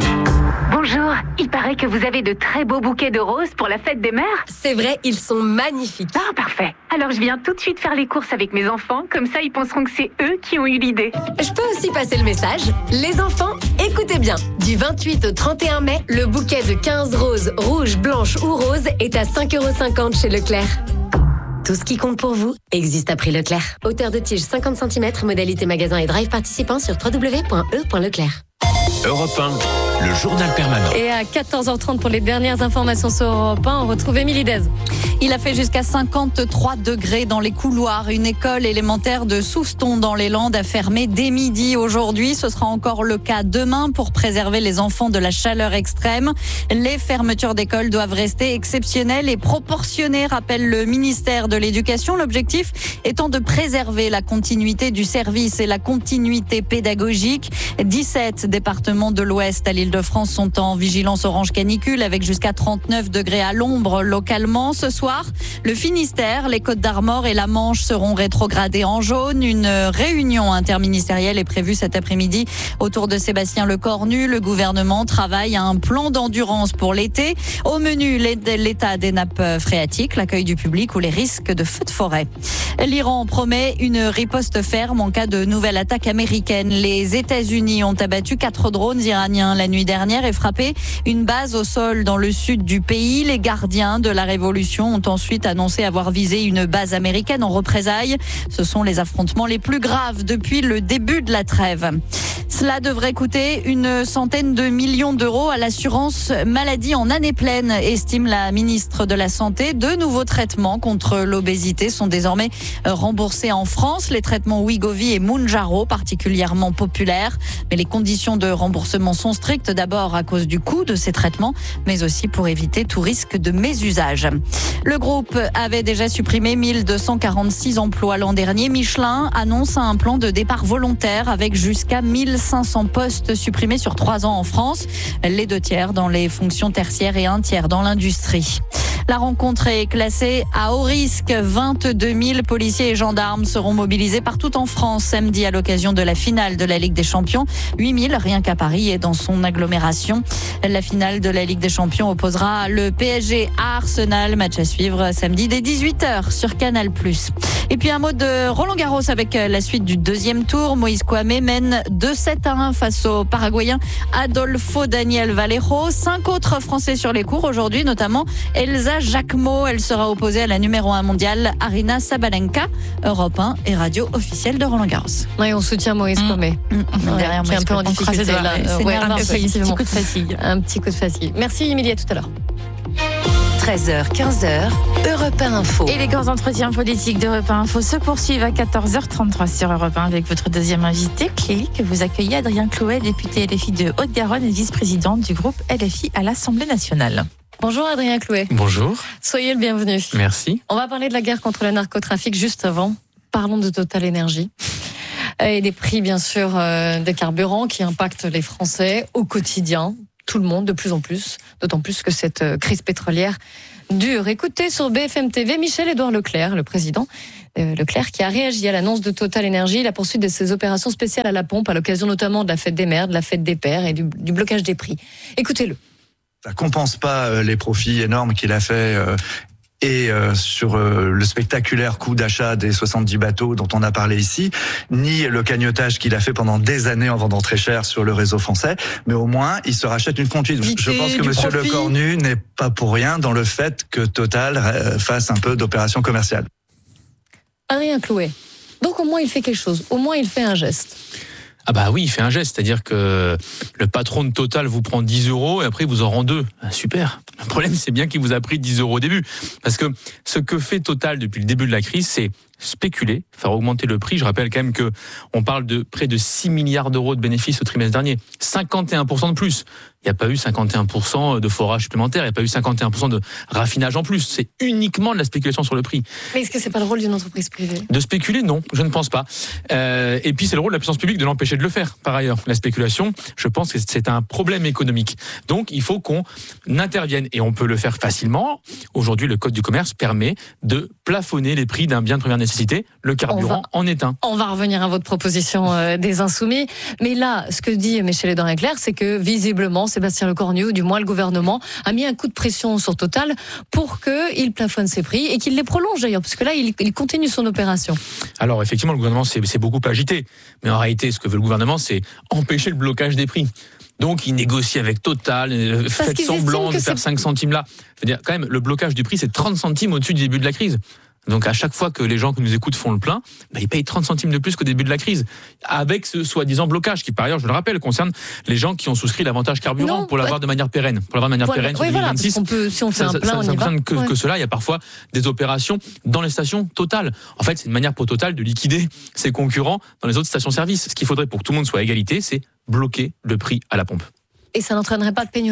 Bonjour, il paraît que vous avez de très beaux bouquets de roses pour la fête des mères. C'est vrai, ils sont magnifiques. Ah, parfait. Alors je viens tout de suite faire les courses avec mes enfants, comme ça ils penseront que c'est eux qui ont eu l'idée. Je peux aussi passer le message. Les enfants, écoutez bien. Du vingt-huit au trente et un mai, le bouquet de quinze roses, rouges, blanches ou roses est à cinq euros cinquante chez Leclerc. Tout ce qui compte pour vous existe à prix Leclerc. Hauteur de tige cinquante centimètres, modalité magasin et drive participant sur w w w point e point leclerc. Europe un, le journal permanent. Et à quatorze heures trente pour les dernières informations sur Europe un, on retrouve Émilie Dez. Il a fait jusqu'à cinquante-trois degrés dans les couloirs. Une école élémentaire de Souston dans les Landes a fermé dès midi aujourd'hui. Ce sera encore le cas demain pour préserver les enfants de la chaleur extrême. Les fermetures d'écoles doivent rester exceptionnelles et proportionnées, rappelle le ministère de l'Éducation. L'objectif étant de préserver la continuité du service et la continuité pédagogique. dix-sept départements de l'Ouest à l'Île-de-France sont en vigilance orange canicule avec jusqu'à trente-neuf degrés à l'ombre localement. Ce soir, le Finistère, les Côtes-d'Armor et la Manche seront rétrogradés en jaune. Une réunion interministérielle est prévue cet après-midi autour de Sébastien Lecornu. Le gouvernement travaille à un plan d'endurance pour l'été. Au menu, l'état des nappes phréatiques, l'accueil du public ou les risques de feux de forêt. L'Iran promet une riposte ferme en cas de nouvelle attaque américaine. Les États-Unis ont abattu quatre drones iraniens la nuit dernière et frappé une base au sol dans le sud du pays. Les gardiens de la révolution ont ensuite annoncé avoir visé une base américaine en représailles. Ce sont les affrontements les plus graves depuis le début de la trêve. Cela devrait coûter une centaine de millions d'euros à l'assurance maladie en année pleine, estime la ministre de la Santé. De nouveaux traitements contre l'obésité sont désormais remboursés en France. Les traitements Wegovy et Mounjaro, particulièrement populaires. Mais les conditions de remboursement sont strictes, d'abord à cause du coût de ces traitements, mais aussi pour éviter tout risque de mésusage. Le groupe avait déjà supprimé mille deux cent quarante-six emplois l'an dernier. Michelin annonce un plan de départ volontaire avec jusqu'à mille cinq cents postes supprimés sur trois ans en France. Les deux tiers dans les fonctions tertiaires et un tiers dans l'industrie. La rencontre est classée à haut risque. vingt-deux mille policiers et gendarmes seront mobilisés partout en France samedi à l'occasion de la finale de la Ligue des Champions. huit mille rien qu'à Paris et dans son agglomération. La finale de la Ligue des Champions opposera le P S G à Arsenal. Match à suivre samedi dès dix-huit heures sur Canal plus. Et puis un mot de Roland Garros avec la suite du deuxième tour. Moïse Kouamé mène deux sept à un face au Paraguayen Adolfo Daniel Vallejo. Cinq autres Français sur les cours aujourd'hui, notamment Elsa Jacquemot. Elle sera opposée à la numéro un mondiale, Aryna Sabalenka. Europe un et radio officielle de Roland-Garros. Oui, on soutient Maurice Comé. Mmh. Mmh. Derrière qui est un peu en difficulté là. C'est ouais, un, un, petit coup de fatigue. Un petit coup de fatigue. Merci Emilie, à tout à l'heure. treize heures, quinze heures, Europe un Info. Et les grands entretiens politiques d'Europe un Info se poursuivent à quatorze heures trente-trois sur Europe un avec votre deuxième invité, Clélie, que vous accueillez, Adrien Clouet, député L F I de Haute-Garonne et vice-président du groupe L F I à l'Assemblée nationale. Bonjour Adrien Clouet. Bonjour. Soyez le bienvenu. Merci. On va parler de la guerre contre le narcotrafic juste avant. Parlons de Total Énergie. Et des prix, bien sûr, euh, des carburants qui impactent les Français au quotidien. Tout le monde, de plus en plus. D'autant plus que cette euh, crise pétrolière dure. Écoutez sur B F M T V Michel-Édouard Leclerc, le président euh, Leclerc, qui a réagi à l'annonce de Total Énergie, la poursuite de ses opérations spéciales à la pompe, à l'occasion notamment de la fête des mères, de la fête des pères et du, du blocage des prix. Écoutez-le. Ça compense pas euh, les profits énormes qu'il a fait euh, et euh, sur euh, le spectaculaire coût d'achat des soixante-dix bateaux dont on a parlé ici, ni le cagnotage qu'il a fait pendant des années en vendant très cher sur le réseau français, mais au moins il se rachète une conduite. Je pense que Monsieur profit. Lecornu n'est pas pour rien dans le fait que Total euh, fasse un peu d'opération commerciale. Adrien Clouet. Donc au moins il fait quelque chose, au moins il fait un geste. Ah bah oui, il fait un geste, c'est-à-dire que le patron de Total vous prend dix euros et après il vous en rend deux. Ah, super. Le problème, c'est bien qu'il vous a pris dix euros au début. Parce que ce que fait Total depuis le début de la crise, c'est spéculer, faire augmenter le prix. Je rappelle quand même que on parle de près de six milliards d'euros de bénéfices au trimestre dernier. cinquante et un pour cent de plus. Il n'y a pas eu cinquante et un pour cent de forage supplémentaire, il n'y a pas eu cinquante et un pour cent de raffinage en plus. C'est uniquement de la spéculation sur le prix. Mais est-ce que c'est pas le rôle d'une entreprise privée ? De spéculer, non, je ne pense pas. Euh, et puis c'est le rôle de la puissance publique de l'empêcher de le faire. Par ailleurs, la spéculation, je pense que c'est un problème économique. Donc il faut qu'on intervienne et on peut le faire facilement. Aujourd'hui, le Code du commerce permet de plafonner les prix d'un bien de première nécessité. Le carburant en est un. On va revenir à votre proposition euh, des Insoumis. Mais là, ce que dit Michel-Édouard Leclerc, c'est que visiblement, Sébastien Lecornu, ou du moins le gouvernement, a mis un coup de pression sur Total pour qu'il plafonne ses prix et qu'il les prolonge d'ailleurs, parce que là, il, il continue son opération. Alors effectivement, le gouvernement s'est, s'est beaucoup agité. Mais en réalité, ce que veut le gouvernement, c'est empêcher le blocage des prix. Donc, il négocie avec Total, euh, fait semblant de faire cinq centimes là. Je veux dire, quand même, le blocage du prix, c'est trente centimes au-dessus du début de la crise. Donc à chaque fois que les gens qui nous écoutent font le plein, bah, ils payent trente centimes de plus qu'au début de la crise. Avec ce soi-disant blocage qui, par ailleurs, je le rappelle, concerne les gens qui ont souscrit l'avantage carburant non, pour l'avoir bah, de manière pérenne. Pour l'avoir de manière voilà, pérenne sur oui, deux mille vingt-six. Voilà, on peut, si on fait ça, un plein, ça, on ça y va. Que, ouais. que cela, il y a parfois des opérations dans les stations Total. En fait, c'est une manière pour Total de liquider ses concurrents dans les autres stations-service. Ce qu'il faudrait pour que tout le monde soit à égalité, c'est bloquer le prix à la pompe. Et ça n'entraînerait pas de pénurie ?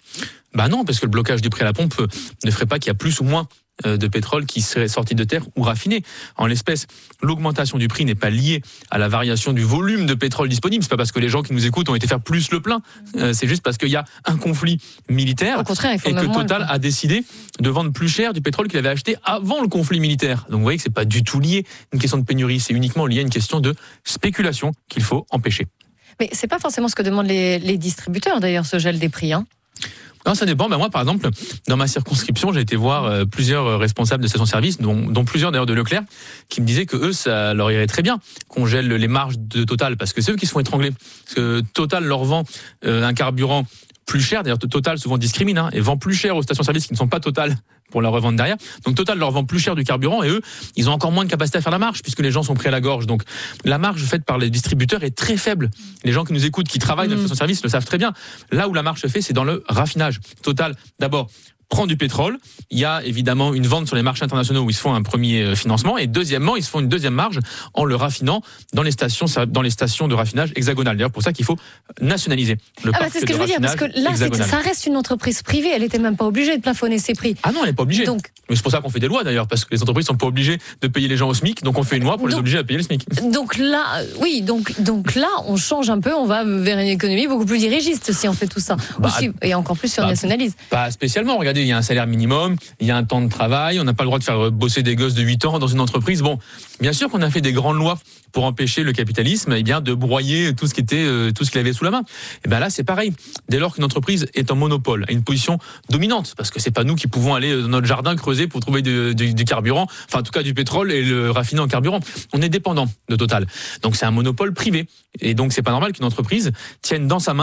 Bah non, parce que le blocage du prix à la pompe ne ferait pas qu'il y a plus ou moins de pétrole qui serait sorti de terre ou raffiné. En l'espèce, l'augmentation du prix n'est pas liée à la variation du volume de pétrole disponible. C'est pas parce que les gens qui nous écoutent ont été faire plus le plein. Euh, c'est juste parce qu'il y a un conflit militaire Au contraire, il faut et que moins Total a décidé de vendre plus cher du pétrole qu'il avait acheté avant le conflit militaire. Donc vous voyez que c'est pas du tout lié à une question de pénurie, c'est uniquement lié à une question de spéculation qu'il faut empêcher. Mais c'est pas forcément ce que demandent les, les distributeurs d'ailleurs, ce gel des prix, hein. Non, ça dépend. Ben moi, par exemple, dans ma circonscription, j'ai été voir euh, plusieurs responsables de stations-service, dont, dont plusieurs d'ailleurs de Leclerc, qui me disaient que eux, ça leur irait très bien qu'on gèle les marges de Total, parce que c'est eux qui se font étrangler. Parce que Total leur vend euh, un carburant plus cher. D'ailleurs, Total souvent discrimine hein, et vend plus cher aux stations-service qui ne sont pas Total pour la revendre derrière. Donc Total leur vend plus cher du carburant et eux, ils ont encore moins de capacité à faire la marge puisque les gens sont pris à la gorge. Donc la marge faite par les distributeurs est très faible. Les gens qui nous écoutent, qui travaillent dans les stations-service le savent très bien. Là où la marge se fait, c'est dans le raffinage. Total, d'abord, prend du pétrole. Il y a évidemment une vente sur les marchés internationaux où ils se font un premier financement et deuxièmement, ils se font une deuxième marge en le raffinant dans les stations, dans les stations de raffinage hexagonales. D'ailleurs, pour ça qu'il faut nationaliser le ah parc bah c'est ce que de je veux dire parce que là, ça reste une entreprise privée. Elle était même pas obligée de plafonner ses prix. Ah non, elle n'est pas obligée. Donc, mais c'est pour ça qu'on fait des lois d'ailleurs parce que les entreprises sont pas obligées de payer les gens au SMIC. Donc on fait une loi pour donc, les obliger à payer le SMIC. Donc là, oui, donc donc là, on change un peu. On va vers une économie beaucoup plus dirigiste si on fait tout ça. Bah, Aussi, et encore plus si on bah, nationalise. Pas spécialement. Regardez, il y a un salaire minimum. Il y a un temps de travail, on n'a pas le droit de faire bosser des gosses de huit ans dans une entreprise. Bon, bien sûr qu'on a fait des grandes lois pour empêcher le capitalisme et bien de broyer tout ce qui était euh, tout ce qu'il avait sous la main. Et ben là, c'est pareil. Dès lors qu'une entreprise est en monopole, a une position dominante, parce que c'est pas nous qui pouvons aller dans notre jardin creuser pour trouver du, du, du carburant, enfin en tout cas du pétrole et le raffiner en carburant. On est dépendant de Total. Donc c'est un monopole privé et donc c'est pas normal qu'une entreprise tienne dans sa main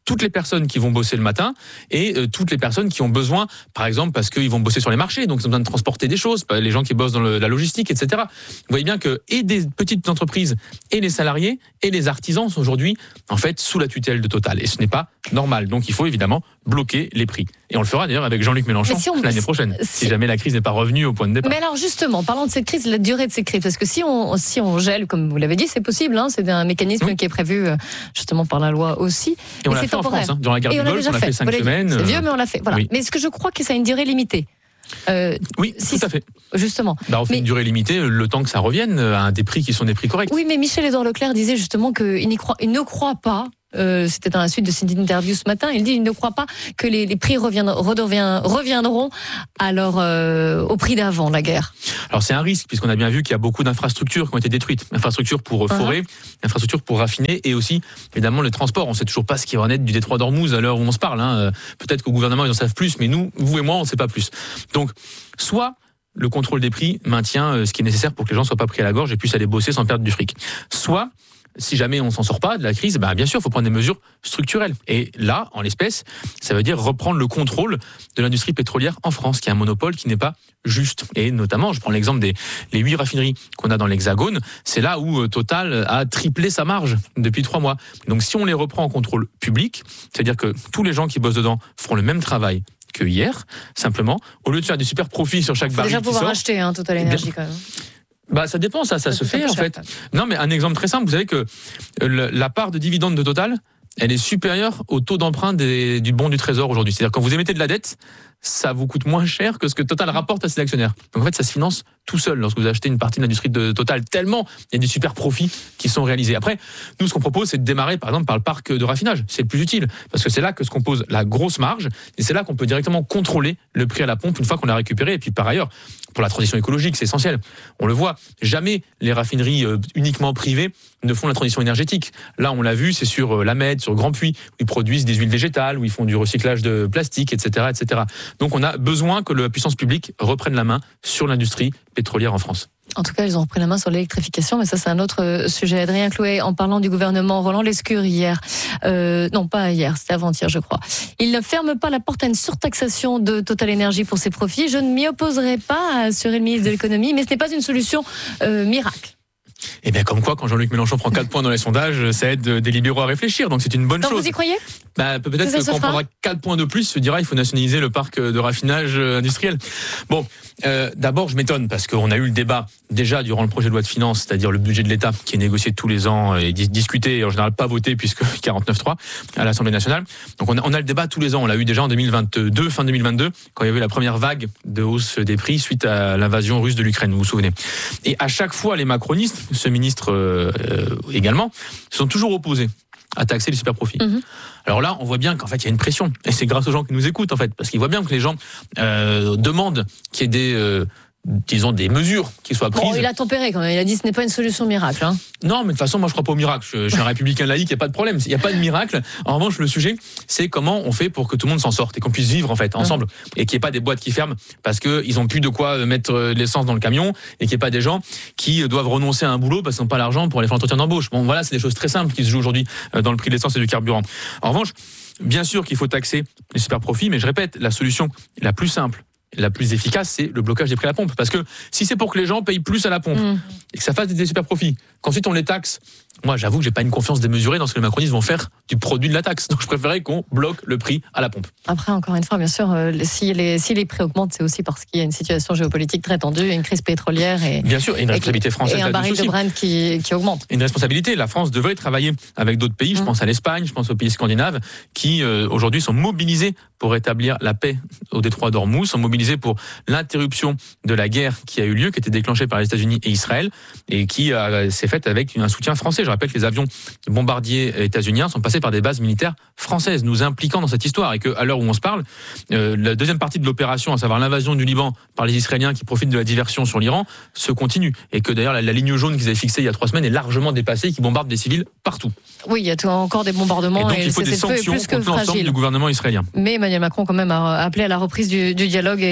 toutes les personnes qui vont bosser le matin et euh, toutes les personnes qui ont besoin, par exemple, parce qu'ils vont bosser sur les marchés, donc ils ont besoin de transporter des choses, les gens qui bossent dans le, la logistique, et cetera. Vous voyez bien que et des petites entreprises et les salariés et les artisans sont aujourd'hui en fait sous la tutelle de Total, et ce n'est pas normal. Donc il faut évidemment bloquer les prix. Et on le fera d'ailleurs avec Jean-Luc Mélenchon si on, l'année prochaine, si, si jamais la crise n'est pas revenue au point de départ. Mais alors justement, parlant de cette crise, la durée de cette crise, parce que si on, si on gèle, comme vous l'avez dit, c'est possible, hein, c'est un mécanisme oui. qui est prévu justement par la loi aussi. Et on l'a fait temporaire. En France, hein, durant la guerre du Golfe, on l'a fait, fait cinq semaines. C'est vieux, mais on l'a fait. Voilà. Oui. Mais est-ce que je crois que ça a une durée limitée? Euh, oui, si, tout à fait. Justement. Bah, on fait mais, une durée limitée, le temps que ça revienne à des prix qui sont des prix corrects. Oui, mais Michel-Édouard Leclerc disait justement qu'il n'y croit, il ne croit pas. Euh, c'était dans la suite de cette interview ce matin. Il dit qu'il ne croit pas que les, les prix reviendront, reviendront alors euh, au prix d'avant la guerre. Alors c'est un risque puisqu'on a bien vu qu'il y a beaucoup d'infrastructures qui ont été détruites, infrastructures pour uh-huh. forer, infrastructures pour raffiner et aussi évidemment le transport. On ne sait toujours pas ce qui va en être du détroit d'Ormuz à l'heure où on se parle. Hein. Peut-être qu'au gouvernement ils en savent plus, mais nous, vous et moi, on ne sait pas plus. Donc soit le contrôle des prix maintient ce qui est nécessaire pour que les gens ne soient pas pris à la gorge et puissent aller bosser sans perdre du fric. Soit si jamais on s'en sort pas de la crise, bah bien sûr, il faut prendre des mesures structurelles. Et là, en l'espèce, ça veut dire reprendre le contrôle de l'industrie pétrolière en France, qui est un monopole qui n'est pas juste. Et notamment, je prends l'exemple des les huit raffineries qu'on a dans l'Hexagone. C'est là où Total a triplé sa marge depuis trois mois. Donc, si on les reprend en contrôle public, c'est-à-dire que tous les gens qui bossent dedans feront le même travail que hier, simplement, au lieu de faire des super profits sur chaque baril qui sort. Déjà pouvoir acheter hein, Total Énergie quand même. Bah ça dépend, ça, ça, ça se fait en fait. Non mais un exemple très simple, vous savez que le, la part de dividendes de Total, elle est supérieure au taux d'emprunt des, du bon du Trésor aujourd'hui. C'est-à-dire quand vous émettez de la dette, ça vous coûte moins cher que ce que Total rapporte à ses actionnaires. Donc en fait, ça se finance tout seul lorsque vous achetez une partie de l'industrie de Total. Tellement il y a des super profits qui sont réalisés. Après, nous, ce qu'on propose, c'est de démarrer par exemple par le parc de raffinage. C'est le plus utile parce que c'est là que se compose la grosse marge et c'est là qu'on peut directement contrôler le prix à la pompe une fois qu'on l'a récupéré. Et puis par ailleurs, pour la transition écologique, c'est essentiel. On le voit, jamais les raffineries euh, uniquement privées ne font la transition énergétique. Là, on l'a vu, c'est sur euh, la Med, sur Grand Puy, où ils produisent des huiles végétales, où ils font du recyclage de plastique, et cetera, et cetera. Donc, on a besoin que la puissance publique reprenne la main sur l'industrie pétrolière en France. En tout cas, ils ont repris la main sur l'électrification, mais ça, c'est un autre sujet. Adrien Clouet, en parlant du gouvernement Roland Lescure hier, euh, non pas hier, c'était avant-hier, je crois. Il ne ferme pas la porte à une surtaxation de Total Énergie pour ses profits. Je ne m'y opposerai pas, a assuré le ministre de l'économie, mais ce n'est pas une solution euh, miracle. Eh bien, comme quoi, quand Jean-Luc Mélenchon prend quatre points dans les sondages, ça aide des libéraux à réfléchir. Donc, c'est une bonne Donc chose. Vous y croyez? Bah, peut-être que, que quand on prendra quatre points de plus, se dira il faut nationaliser le parc de raffinage industriel. Bon, euh, d'abord, je m'étonne parce qu'on a eu le débat déjà durant le projet de loi de finances, c'est-à-dire le budget de l'État qui est négocié tous les ans et discuté et en général pas voté puisque quarante-neuf trois à l'Assemblée nationale. Donc, on a, on a le débat tous les ans. On l'a eu déjà en deux mille vingt-deux, fin deux mille vingt-deux, quand il y avait la première vague de hausse des prix suite à l'invasion russe de l'Ukraine, vous vous souvenez. Et à chaque fois, les macronistes, ce ministre euh, euh, également, se sont toujours opposés à taxer les super profits. Mmh. Alors là, on voit bien qu'en fait, il y a une pression. Et c'est grâce aux gens qui nous écoutent, en fait. Parce qu'ils voient bien que les gens euh, demandent qu'il y ait des... Euh, disons des mesures qui soient prises. Bon, il a tempéré quand même, il a dit ce n'est pas une solution miracle. Hein. Non, mais de toute façon, moi je crois pas au miracle. Je, je suis un républicain laïque, il n'y a pas de problème. Il n'y a pas de miracle. En revanche, le sujet, c'est comment on fait pour que tout le monde s'en sorte et qu'on puisse vivre en fait ensemble et qu'il n'y ait pas des boîtes qui ferment parce qu'ils ont plus de quoi mettre de l'essence dans le camion et qu'il n'y ait pas des gens qui doivent renoncer à un boulot parce qu'ils n'ont pas l'argent pour aller faire l'entretien d'embauche. Bon, voilà, c'est des choses très simples qui se jouent aujourd'hui dans le prix de l'essence et du carburant. En revanche, bien sûr qu'il faut taxer les super profits, mais je répète, la solution la plus simple, la plus efficace, c'est le blocage des prix à la pompe. Parce que si c'est pour que les gens payent plus à la pompe mmh. et que ça fasse des super profits, qu'ensuite on les taxe, moi j'avoue que j'ai pas une confiance démesurée dans ce que les macronistes vont faire du produit de la taxe. Donc je préférais qu'on bloque le prix à la pompe. Après, encore une fois, bien sûr, euh, si, les, si les prix augmentent, c'est aussi parce qu'il y a une situation géopolitique très tendue, une crise pétrolière et, bien sûr, et une responsabilité française. Et un baril de Brent qui, qui augmente. Une responsabilité. La France devrait travailler avec d'autres pays. Je mmh. pense à l'Espagne, je pense aux pays scandinaves qui euh, aujourd'hui sont mobilisés pour rétablir la paix au détroit d'Ormuz, sont mobilisés pour l'interruption de la guerre qui a eu lieu, qui a été déclenchée par les États-Unis et Israël, et qui euh, s'est faite avec un soutien français. Je rappelle que les avions bombardiers états-uniens sont passés par des bases militaires françaises, nous impliquant dans cette histoire, et qu'à l'heure où on se parle, euh, la deuxième partie de l'opération, à savoir l'invasion du Liban par les Israéliens qui profitent de la diversion sur l'Iran, se continue, et que d'ailleurs la, la ligne jaune qu'ils avaient fixée il y a trois semaines est largement dépassée, qui bombarde des civils partout. Oui, il y a tout, encore des bombardements, et donc et il faut des sanctions contre l'ensemble du gouvernement israélien. Mais Emmanuel Macron quand même a appelé à la reprise du, du dialogue et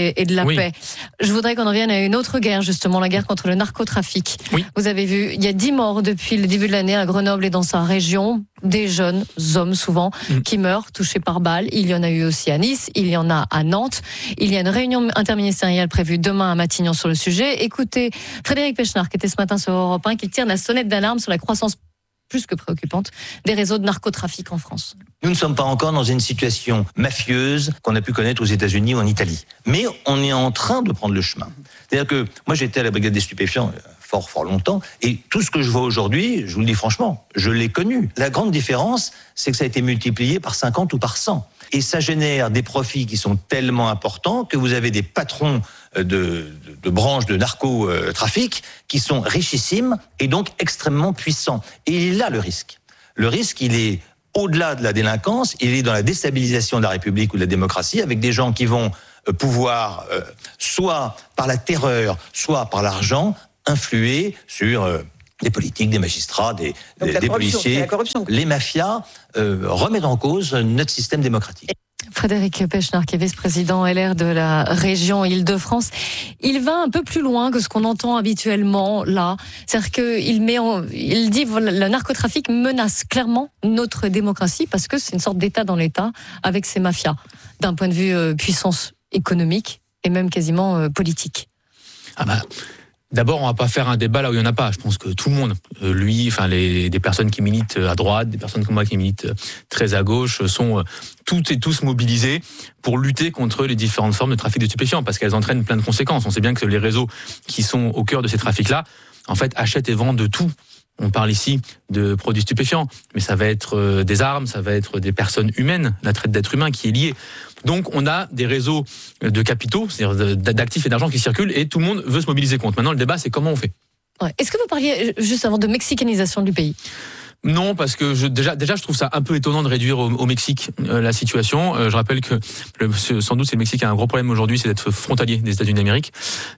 et, et de la oui. paix. Je voudrais qu'on en vienne à une autre guerre, justement, la guerre contre le narcotrafic. Oui. Vous avez vu, il y a dix morts depuis le début de l'année à Grenoble et dans sa région, des jeunes hommes souvent, mmh. qui meurent touchés par balles. Il y en a eu aussi à Nice, il y en a à Nantes. Il y a une réunion interministérielle prévue demain à Matignon sur le sujet. Écoutez Frédéric Pechnard, qui était ce matin sur Europe un, qui tire la sonnette d'alarme sur la croissance plus que préoccupante des réseaux de narcotrafic en France. Nous ne sommes pas encore dans une situation mafieuse qu'on a pu connaître aux États-Unis ou en Italie. Mais on est en train de prendre le chemin. C'est-à-dire que moi, j'étais à la brigade des stupéfiants fort, fort longtemps, et tout ce que je vois aujourd'hui, je vous le dis franchement, je l'ai connu. La grande différence, c'est que ça a été multiplié par cinquante ou par cent. Et ça génère des profits qui sont tellement importants que vous avez des patrons de, de, de branches de narcotrafic qui sont richissimes et donc extrêmement puissants. Et il est là le risque. Le risque, il est au-delà de la délinquance, il est dans la déstabilisation de la République ou de la démocratie, avec des gens qui vont pouvoir, euh, soit par la terreur, soit par l'argent, influer sur euh, des politiques, des magistrats, des, des, des policiers. Les mafias euh, remettent en cause notre système démocratique. Frédéric Pechnard, qui est vice-président L R de la région Île-de-France, il va un peu plus loin que ce qu'on entend habituellement là. C'est-à-dire qu'il met en, il dit que le narcotrafic menace clairement notre démocratie parce que c'est une sorte d'État dans l'État avec ces mafias, d'un point de vue euh, puissance économique et même quasiment euh, politique. Ah bah. D'abord, on va pas faire un débat là où il y en a pas. Je pense que tout le monde, euh, lui, enfin les des personnes qui militent à droite, des personnes comme moi qui militent très à gauche, sont euh, toutes et tous mobilisés pour lutter contre les différentes formes de trafic de stupéfiants, parce qu'elles entraînent plein de conséquences. On sait bien que les réseaux qui sont au cœur de ces trafics-là, en fait, achètent et vendent de tout. On parle ici de produits stupéfiants, mais ça va être des armes, ça va être des personnes humaines, la traite d'êtres humains qui est liée. Donc on a des réseaux de capitaux, c'est-à-dire d'actifs et d'argent qui circulent, et tout le monde veut se mobiliser contre. Maintenant, le débat, c'est comment on fait. Ouais. Est-ce que vous parliez juste avant de mexicanisation du pays ? Non, parce que je, déjà, déjà, je trouve ça un peu étonnant de réduire au, au Mexique euh, la situation. Euh, je rappelle que le, sans doute, c'est le Mexique qui a un gros problème aujourd'hui, c'est d'être frontalier des États-Unis d'Amérique.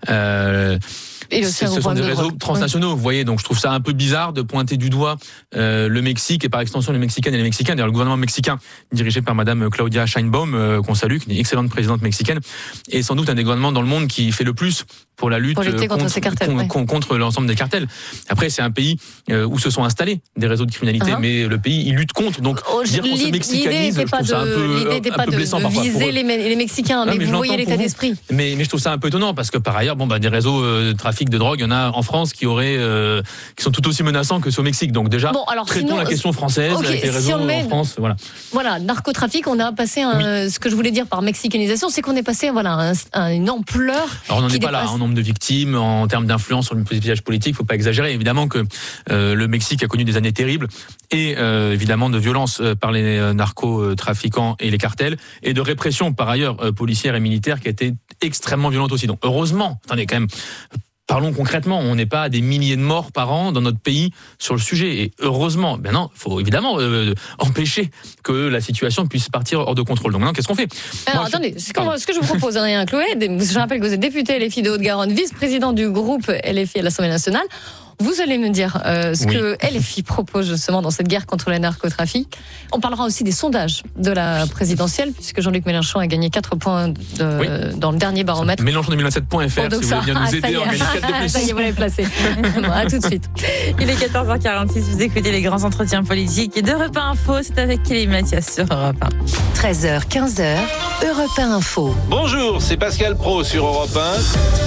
Euh, Et le ce sont des réseaux transnationaux, vous voyez, donc je trouve ça un peu bizarre de pointer du doigt euh, le Mexique et par extension les Mexicaines et les Mexicains. D'ailleurs, le gouvernement mexicain, dirigé par Madame Claudia Sheinbaum, euh, qu'on salue, qui est une excellente présidente mexicaine, est sans doute un des gouvernements dans le monde qui fait le plus pour la lutte pour lutter contre, contre, ces cartels, contre, ouais. contre l'ensemble des cartels. Après, c'est un pays euh, où se sont installés des réseaux de criminalité, uh-huh. mais le pays, il lutte contre. Donc, oh, dire qu'on se mexicanise, je trouve ça un peu, l'idée n'était pas de, de viser les, les Mexicains, non, mais, mais vous voyez l'état d'esprit. Mais, mais je trouve ça un peu étonnant, parce que par ailleurs, bon, bah, des réseaux euh, de trafic de drogue, il y en a en France qui auraient, euh, qui sont tout aussi menaçants que ceux au Mexique. Donc déjà, bon, alors, traitons sinon, la question française okay, avec les réseaux si on met, en France. Voilà. Voilà, narcotrafic, on a passé un, oui. ce que je voulais dire par mexicanisation, c'est qu'on est passé voilà, un, une ampleur. Alors on n'en est dépasse... pas là, en nombre de victimes, en termes d'influence sur le paysage politique, il ne faut pas exagérer. Évidemment que euh, le Mexique a connu des années terribles et euh, évidemment de violence euh, par les euh, narcotrafiquants et les cartels et de répression par ailleurs euh, policière et militaire qui a été extrêmement violente aussi. Donc heureusement, attendez quand même. Parlons concrètement, on n'est pas à des milliers de morts par an dans notre pays sur le sujet. Et heureusement, ben non, il faut évidemment euh, empêcher que la situation puisse partir hors de contrôle. Donc maintenant, qu'est-ce qu'on fait ? Alors Moi, attendez, je... ce, que, ce que je vous propose, Adrien Chloé, je rappelle que vous êtes député L F I de Haute-Garonne, vice-président du groupe L F I à l'Assemblée nationale. Vous allez me dire euh, ce oui. que L F I propose justement dans cette guerre contre le narcotrafic. On parlera aussi des sondages de la présidentielle, puisque Jean-Luc Mélenchon a gagné quatre points de, oui. dans le dernier baromètre. Mélenchon deux mille vingt-sept point F R, oh, si vous voulez bien nous aider en gagner quatre de plus. Ça y est, vous l'avez placé. Bon, à tout de suite. Il est quatorze heures quarante-six, vous écoutez les grands entretiens politiques et d'Europe un Info, c'est avec Kelly Mathias sur Europe un. treize heures, quinze heures, Europe un Info. Bonjour, c'est Pascal Pro sur Europe un.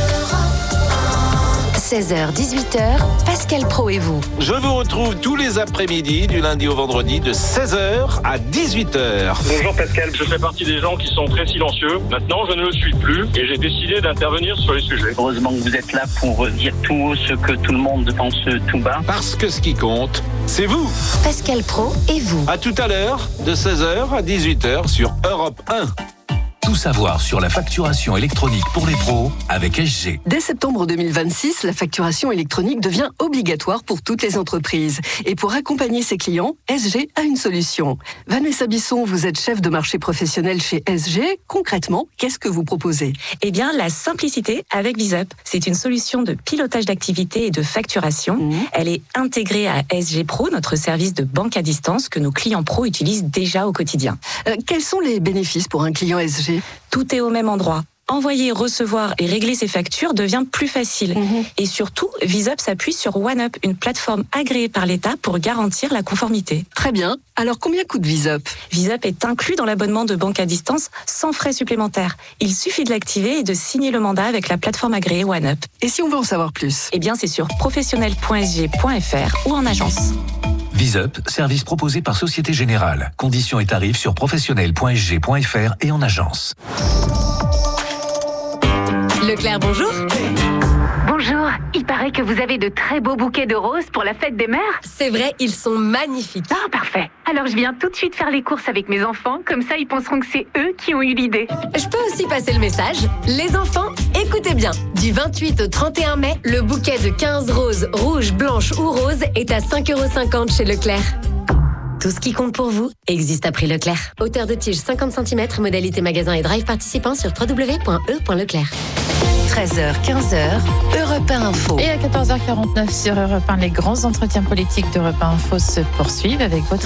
seize heures, dix-huit heures, Pascal Pro et vous. Je vous retrouve tous les après-midi, du lundi au vendredi, de seize heures à dix-huit heures. Bonjour Pascal, je fais partie des gens qui sont très silencieux. Maintenant, je ne le suis plus et j'ai décidé d'intervenir sur les sujets. Heureusement que vous êtes là pour dire tout haut ce que tout le monde pense tout bas. Parce que ce qui compte, c'est vous. Pascal Pro et vous. À tout à l'heure, de seize heures à dix-huit heures sur Europe un. Tout savoir sur la facturation électronique pour les pros avec S G. Dès septembre deux mille vingt-six, la facturation électronique devient obligatoire pour toutes les entreprises. Et pour accompagner ses clients, S G a une solution. Vanessa Bisson, vous êtes chef de marché professionnel chez S G. Concrètement, qu'est-ce que vous proposez ? Eh bien, la simplicité avec VisUp. C'est une solution de pilotage d'activité et de facturation. Mmh. Elle est intégrée à S G Pro, notre service de banque à distance que nos clients pros utilisent déjà au quotidien. Euh, quels sont les bénéfices pour un client S G ? Tout est au même endroit. envoyer, recevoir et régler ses factures devient plus facile. Mmh. Et surtout, VisUp s'appuie sur OneUp, une plateforme agréée par l'État pour garantir la conformité. Très bien. Alors combien coûte VisUp ? VisUp est inclus dans l'abonnement de banque à distance sans frais supplémentaires. Il suffit de l'activer et de signer le mandat avec la plateforme agréée OneUp. Et si on veut en savoir plus ? Eh bien, c'est sur professionnel point s g point f r ou en agence. VisUp, service proposé par Société Générale. Conditions et tarifs sur professionnel point s g point f r et en agence. Leclerc, bonjour. Bonjour, il paraît que vous avez de très beaux bouquets de roses pour la fête des mères. C'est vrai, ils sont magnifiques. Ah, parfait. Alors je viens tout de suite faire les courses avec mes enfants, comme ça ils penseront que c'est eux qui ont eu l'idée. Je peux aussi passer le message. Les enfants, écoutez bien. Du vingt-huit au trente et un mai, le bouquet de quinze roses, rouges, blanches ou roses est à cinq euros cinquante chez Leclerc. Tout ce qui compte pour vous existe à prix Leclerc. Hauteur de tige cinquante centimètres, modalité magasin et drive participant sur w w w point e point leclerc. treize heures, quinze heures, Europe un Info. Et à quatorze heures quarante-neuf sur Europe un, les grands entretiens politiques d'Europe un Info se poursuivent avec votre